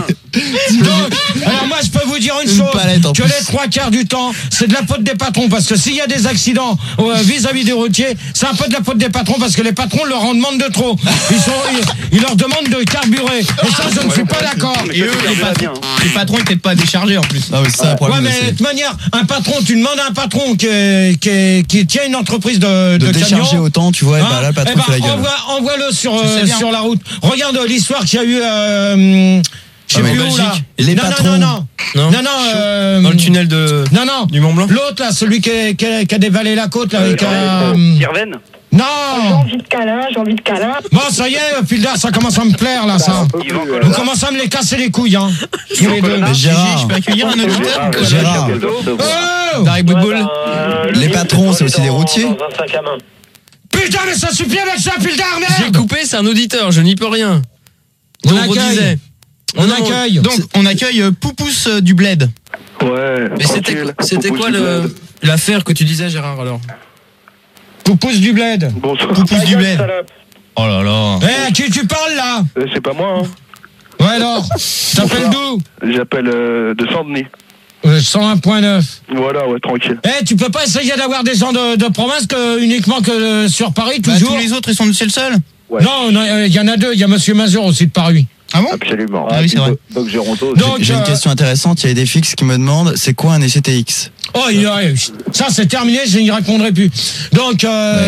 Speaker 1: Donc, alors moi je peux vous dire une chose, que les 3/4 du temps, c'est de la faute des patrons, parce que s'il y a des accidents vis-à-vis des routiers, c'est un peu de la faute des patrons, parce que les patrons leur en demandent de trop. Ils leur demandent de carburer. Et ça, je ne suis pas d'accord.
Speaker 4: Et eux, les patrons, ils t'aident pas à décharger en plus.
Speaker 8: Ah oui, c'est ça le problème.
Speaker 1: Ouais, mais de toute manière, un patron, tu demandes à un patron qui tient une entreprise de
Speaker 8: décharger
Speaker 1: camions,
Speaker 8: autant, tu vois, là le patron fait la gueule.
Speaker 1: Envoie-le sur la route. Regarde l'histoire qu'il y a eu. Je sais plus où, là.
Speaker 8: Les patrons.
Speaker 1: Non.
Speaker 6: Dans le tunnel du Mont Blanc.
Speaker 1: L'autre là, celui qui a dévalé la côte là, avec
Speaker 5: Sirven.
Speaker 1: Non.
Speaker 16: J'ai envie de câlin.
Speaker 1: Bon, ça y est, Fildar, ça commence à me plaire là, ça. Vous commencez à me les casser les couilles, hein.
Speaker 8: Gérard,
Speaker 4: je peux accueillir un auditeur?
Speaker 8: Gérard.
Speaker 6: Dari Boudboul.
Speaker 8: Les patrons, c'est aussi des routiers.
Speaker 1: Putain, mais ça suffit avec ça, Fildar, merde.
Speaker 6: J'ai coupé, c'est un auditeur, je n'y peux rien.
Speaker 1: On accueille.
Speaker 4: Donc on accueille Poupous du Bled.
Speaker 11: Ouais.
Speaker 6: Mais c'était quoi l'affaire que tu disais, Gérard, alors?
Speaker 1: Poupous du Bled.
Speaker 11: Bonsoir.
Speaker 4: Poupous du Bled. Oh là là.
Speaker 1: À qui tu parles là?
Speaker 11: C'est pas moi, hein.
Speaker 1: Ouais, alors. T'appelles d'où?
Speaker 11: J'appelle de Saint-Denis.
Speaker 1: 101.9.
Speaker 11: Voilà, ouais, tranquille.
Speaker 1: Tu peux pas essayer d'avoir des gens de province uniquement que sur Paris, toujours?
Speaker 4: Tous les autres, ils sont c'est le seul?
Speaker 1: Ouais. Non, il y en a deux. Il y a Monsieur Mazur aussi de Paris.
Speaker 4: Ah bon?
Speaker 2: Absolument.
Speaker 4: Ah oui, c'est vrai.
Speaker 10: Donc Géronto.
Speaker 8: J'ai une question intéressante. Il y a des fixes qui me demandent, c'est quoi un ECTX?
Speaker 1: Oh, ça c'est terminé, je n'y répondrai plus. Donc,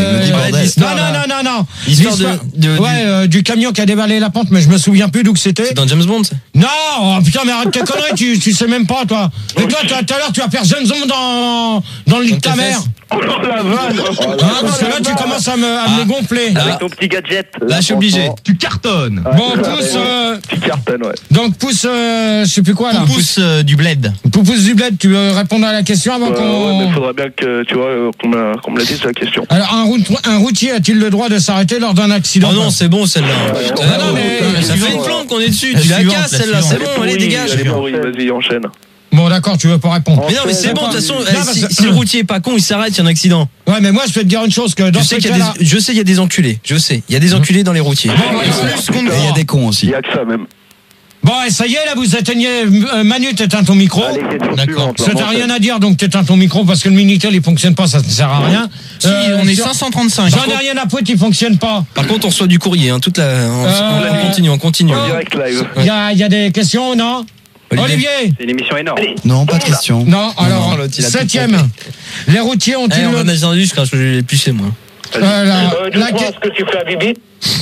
Speaker 1: non. L'histoire du camion qui a dévalé la pente, mais je me souviens plus d'où que c'était.
Speaker 6: C'est dans James Bond, ça?
Speaker 1: Non, putain, mais arrête tes conneries, tu sais même pas, toi. Et toi, tout à l'heure, tu vas faire James Bond dans le lit de ta mère.
Speaker 11: Oh la vanne.
Speaker 1: Parce que là, tu commences à me les gonfler.
Speaker 11: Avec ton petit gadget.
Speaker 6: Là, je suis obligé.
Speaker 9: Tu cartonnes.
Speaker 1: Bon, pousse.
Speaker 11: Tu cartonnes, ouais.
Speaker 1: Donc, pousse, je sais plus quoi là.
Speaker 4: Pousse du bled.
Speaker 1: Pousse du bled, tu veux répondre à la question avant qu'on.
Speaker 11: Ouais, mais faudrait bien que, tu vois, qu'on me la dise la question.
Speaker 1: Alors, un routier a-t-il le droit de s'arrêter lors d'un accident?
Speaker 6: Oh non, c'est bon celle-là.
Speaker 1: non, mais
Speaker 6: ça fait une plante qu'on est dessus. Tu la casses celle-là, c'est bon, allez, dégage.
Speaker 11: Vas-y, enchaîne.
Speaker 1: Bon, d'accord, tu veux pas répondre.
Speaker 6: Mais non, mais c'est bon, de toute façon, si le routier est pas con, il s'arrête, il y a un accident.
Speaker 1: Ouais, mais moi, je peux te dire une chose, que dans ce cas-là...
Speaker 6: Je sais, il y a des enculés. Je sais, il y a des enculés dans les routiers.
Speaker 8: Il y a des cons aussi.
Speaker 11: Il y a que ça, même.
Speaker 1: Bon, et ça y est, là, vous éteignez... Manu, t'éteins ton micro.
Speaker 11: D'accord.
Speaker 1: Ça t'as rien à dire, donc t'éteins ton micro, parce que le Minitel, il fonctionne pas, ça ne sert à rien.
Speaker 4: Si, on est 535.
Speaker 1: J'en ai rien à foutre, il fonctionne pas.
Speaker 6: Par contre, on reçoit du courrier, hein, toute la... On continue.
Speaker 11: En direct live.
Speaker 1: Il y a des questions, non? Olivier.
Speaker 5: C'est une émission énorme.
Speaker 8: Non, pas de question.
Speaker 1: Non, alors, 7e. Les routiers ont-ils...
Speaker 6: On a entendu, je crache, je l'ai épluché, moi.
Speaker 12: Tu crois ce que tu fais à Bibi?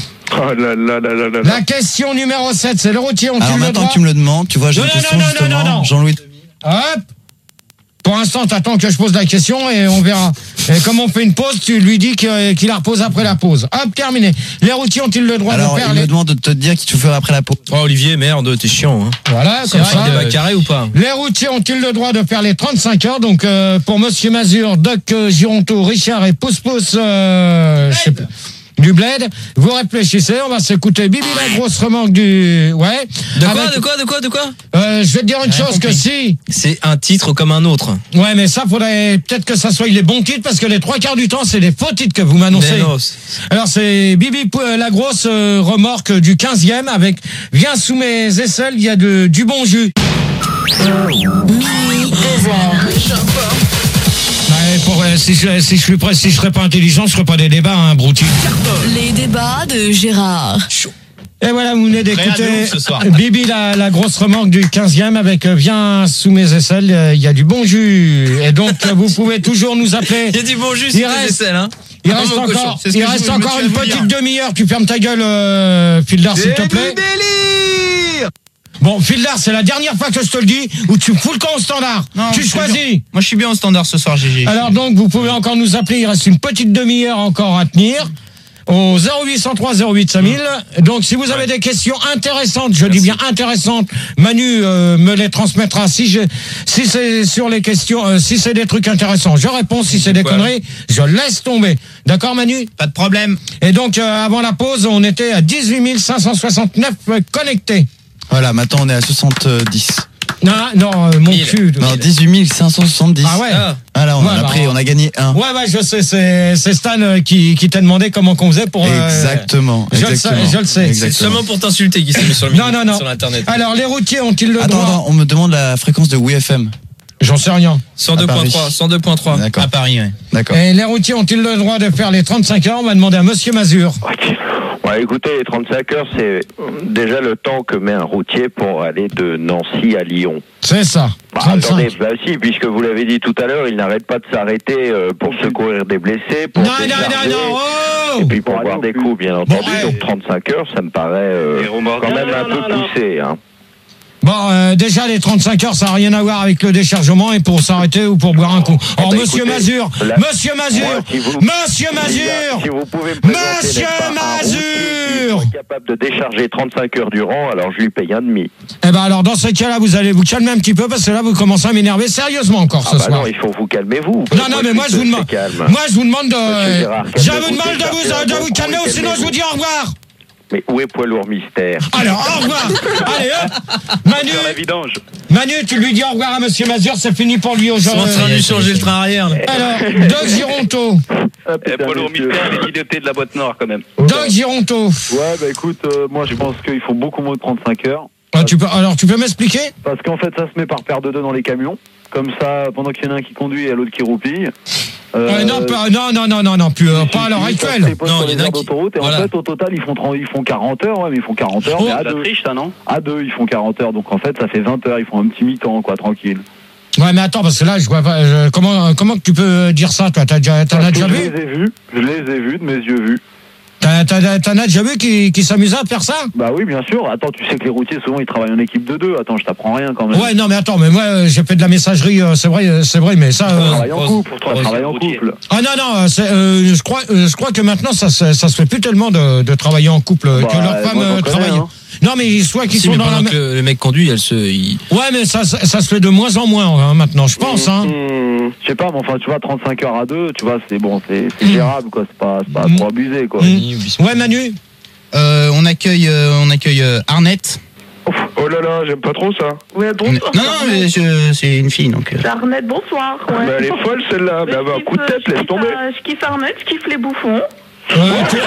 Speaker 1: La question numéro 7, c'est les routiers ont-ils le droit...
Speaker 8: Alors maintenant que tu me le demandes, tu vois, j'ai une question justement. Jean-Louis.
Speaker 1: Hop. Pour l'instant, t'attends que je pose la question et on verra. Et comme on fait une pause, tu lui dis qu'il la repose après la pause. Hop, terminé. Les routiers ont-ils le droit de faire
Speaker 8: Alors, il me demande de te dire qu'il te fera après la pause.
Speaker 6: Oh, Olivier, merde, t'es chiant. Hein.
Speaker 1: Voilà,
Speaker 6: c'est
Speaker 1: comme
Speaker 6: vrai,
Speaker 1: ça.
Speaker 6: Débat carré ou pas?
Speaker 1: Les routiers ont-ils le droit de faire les 35 heures? Donc, pour Monsieur Mazur, Doc Gironto, Richard et Pousse-Pousse, je sais pas. Du bled, vous réfléchissez, on va s'écouter Bibi la grosse remorque du... Ouais.
Speaker 6: De quoi
Speaker 1: je vais te dire une chose que si...
Speaker 6: C'est un titre comme un autre.
Speaker 1: Ouais, mais ça, faudrait peut-être que ça soit les bons titres, parce que les 3/4 du temps, c'est des faux titres que vous m'annoncez. Alors, c'est Bibi la grosse remorque du 15e avec Viens sous mes aisselles, il y a du bon jus.
Speaker 15: Minuit, 2h.
Speaker 1: Si je serais pas intelligent, je ferais pas des débats, hein, Brouti.
Speaker 15: Les débats de Gérard.
Speaker 1: Et voilà, vous venez d'écouter Bibi la grosse remorque du 15e avec Viens sous mes aisselles, il y a du bon jus. Et donc, vous pouvez toujours nous appeler.
Speaker 6: Il y a du bon jus sous tes aisselles, hein.
Speaker 1: Il reste encore une petite demi-heure. Tu fermes ta gueule, Fildar, s'il te plaît. Bon, Fildar, c'est la dernière fois que je te le dis, où tu fous le camp au standard. Non, tu choisis.
Speaker 4: Moi, je suis bien au standard ce soir, GG.
Speaker 1: Alors donc, vous pouvez encore nous appeler. Il reste une petite demi-heure encore à tenir. Au 0803 08 5000. Donc, si vous avez des questions intéressantes, je dis bien intéressantes, Manu me les transmettra. Si c'est sur les questions, si c'est des trucs intéressants, je réponds. Si c'est des conneries, je laisse tomber. D'accord, Manu?
Speaker 4: Pas de problème.
Speaker 1: Et donc, avant la pause, on était à 18 569 connectés.
Speaker 8: Voilà, maintenant on est à 70.
Speaker 1: Non, mon cul.
Speaker 8: Non, 18 570.
Speaker 1: Ah ouais.
Speaker 8: Ah là, on a gagné un.
Speaker 1: Ouais, je sais, c'est Stan qui t'a demandé comment qu'on faisait pour...
Speaker 8: Exactement.
Speaker 1: Je le sais.
Speaker 6: C'est seulement pour t'insulter qu'il s'est mis sur l'internet.
Speaker 1: Alors, les routiers ont-ils le droit?
Speaker 8: Attends, on me demande la fréquence de WFM.
Speaker 1: J'en sais rien.
Speaker 6: 102.3.
Speaker 8: D'accord.
Speaker 4: À Paris, ouais.
Speaker 8: D'accord.
Speaker 1: Et les routiers ont-ils le droit de faire les 35 heures? On va demander à Monsieur Mazur.
Speaker 2: Ouais, écoutez, les 35 heures, c'est déjà le temps que met un routier pour aller de Nancy à Lyon.
Speaker 1: C'est ça.
Speaker 2: Attendez, si, puisque vous l'avez dit tout à l'heure, il n'arrête pas de s'arrêter pour secourir des blessés, pour
Speaker 1: non.
Speaker 2: Et puis pour boire des coups, bien entendu. Donc 35 heures, ça me paraît quand même un peu poussé. Hein.
Speaker 1: Bon, déjà, les 35 heures, ça n'a rien à voir avec le déchargement et pour s'arrêter ou pour boire un coup. Alors, Monsieur Mazur, Monsieur Mazur,
Speaker 2: si vous pouvez capable de décharger 35 heures durant, alors je lui paye un demi.
Speaker 1: Eh ben alors, dans ce cas-là, vous allez vous calmer un petit peu parce que là, vous commencez à m'énerver sérieusement encore ce soir.
Speaker 2: Non, il faut vous calmer, vous.
Speaker 1: Non, mais moi, je vous demande de vous calmer ou sinon je vous dis au revoir.
Speaker 2: Mais où est Poids Lourd Mystère?
Speaker 1: Alors, au revoir. Allez, hop. Manu, tu lui dis au revoir à Monsieur Mazur, c'est fini pour lui aujourd'hui.
Speaker 6: Ils sont en train de lui changer le train arrière.
Speaker 1: Alors, Doc Gironto.
Speaker 5: Poids Lourd Mystère, les idiotés de la boîte noire, quand même.
Speaker 1: Doc Gironto.
Speaker 10: Ouais, bah écoute, moi je pense qu'il faut beaucoup moins de 35 heures.
Speaker 1: Tu peux m'expliquer?
Speaker 10: Parce qu'en fait, ça se met par paire de deux dans les camions. Comme ça, pendant qu'il y en a un qui conduit et l'autre qui roupille.
Speaker 1: Non, pas à l'heure actuelle.
Speaker 10: Non, il y en a d'autoroute et en fait, au total, ils font 40 heures, ouais, mais ils font 40 heures. Mais à deux,
Speaker 5: triche, ça, non?
Speaker 10: À deux, ils font 40 heures, donc en fait, ça fait 20 heures, ils font un petit mi-temps, quoi, tranquille.
Speaker 1: Ouais, mais attends, parce que là, je vois pas. Comment tu peux dire ça, toi? T'en as déjà vu?
Speaker 10: Je les ai vus de mes yeux vus.
Speaker 1: T'en as déjà vu qui s'amusaient à faire ça?
Speaker 17: Bah oui, bien sûr. Attends, tu sais que les routiers, souvent, ils travaillent en équipe de 2. Attends, je t'apprends rien quand même.
Speaker 1: Ouais, non, mais attends, mais moi, j'ai fait de la messagerie, c'est vrai, mais ça...
Speaker 17: travaille en couple, travaille en couple.
Speaker 1: Ah non, je crois que maintenant, ça se fait plus tellement de travailler en couple, que leurs femmes travaillent. Hein. Non, mais soit qu'ils sont dans la même...
Speaker 6: Le mec conduit,
Speaker 1: Ouais, mais ça se fait de moins en moins hein, maintenant, je pense. Hein.
Speaker 17: Je sais pas, mais enfin, tu vois, 35 heures à 2, tu vois, c'est bon, c'est gérable, quoi. C'est pas trop abusé, quoi.
Speaker 1: Ouais, Manu.
Speaker 4: On accueille Arnette.
Speaker 11: Oh là là, j'aime pas trop ça.
Speaker 3: Ouais, bonsoir.
Speaker 4: Non, mais c'est une fille, donc.
Speaker 3: Arnette, bonsoir. Ouais.
Speaker 11: Mais elle est folle celle-là, mais elle a un coup de tête, laisse tomber.
Speaker 3: Je kiffe Arnette, je kiffe les bouffons.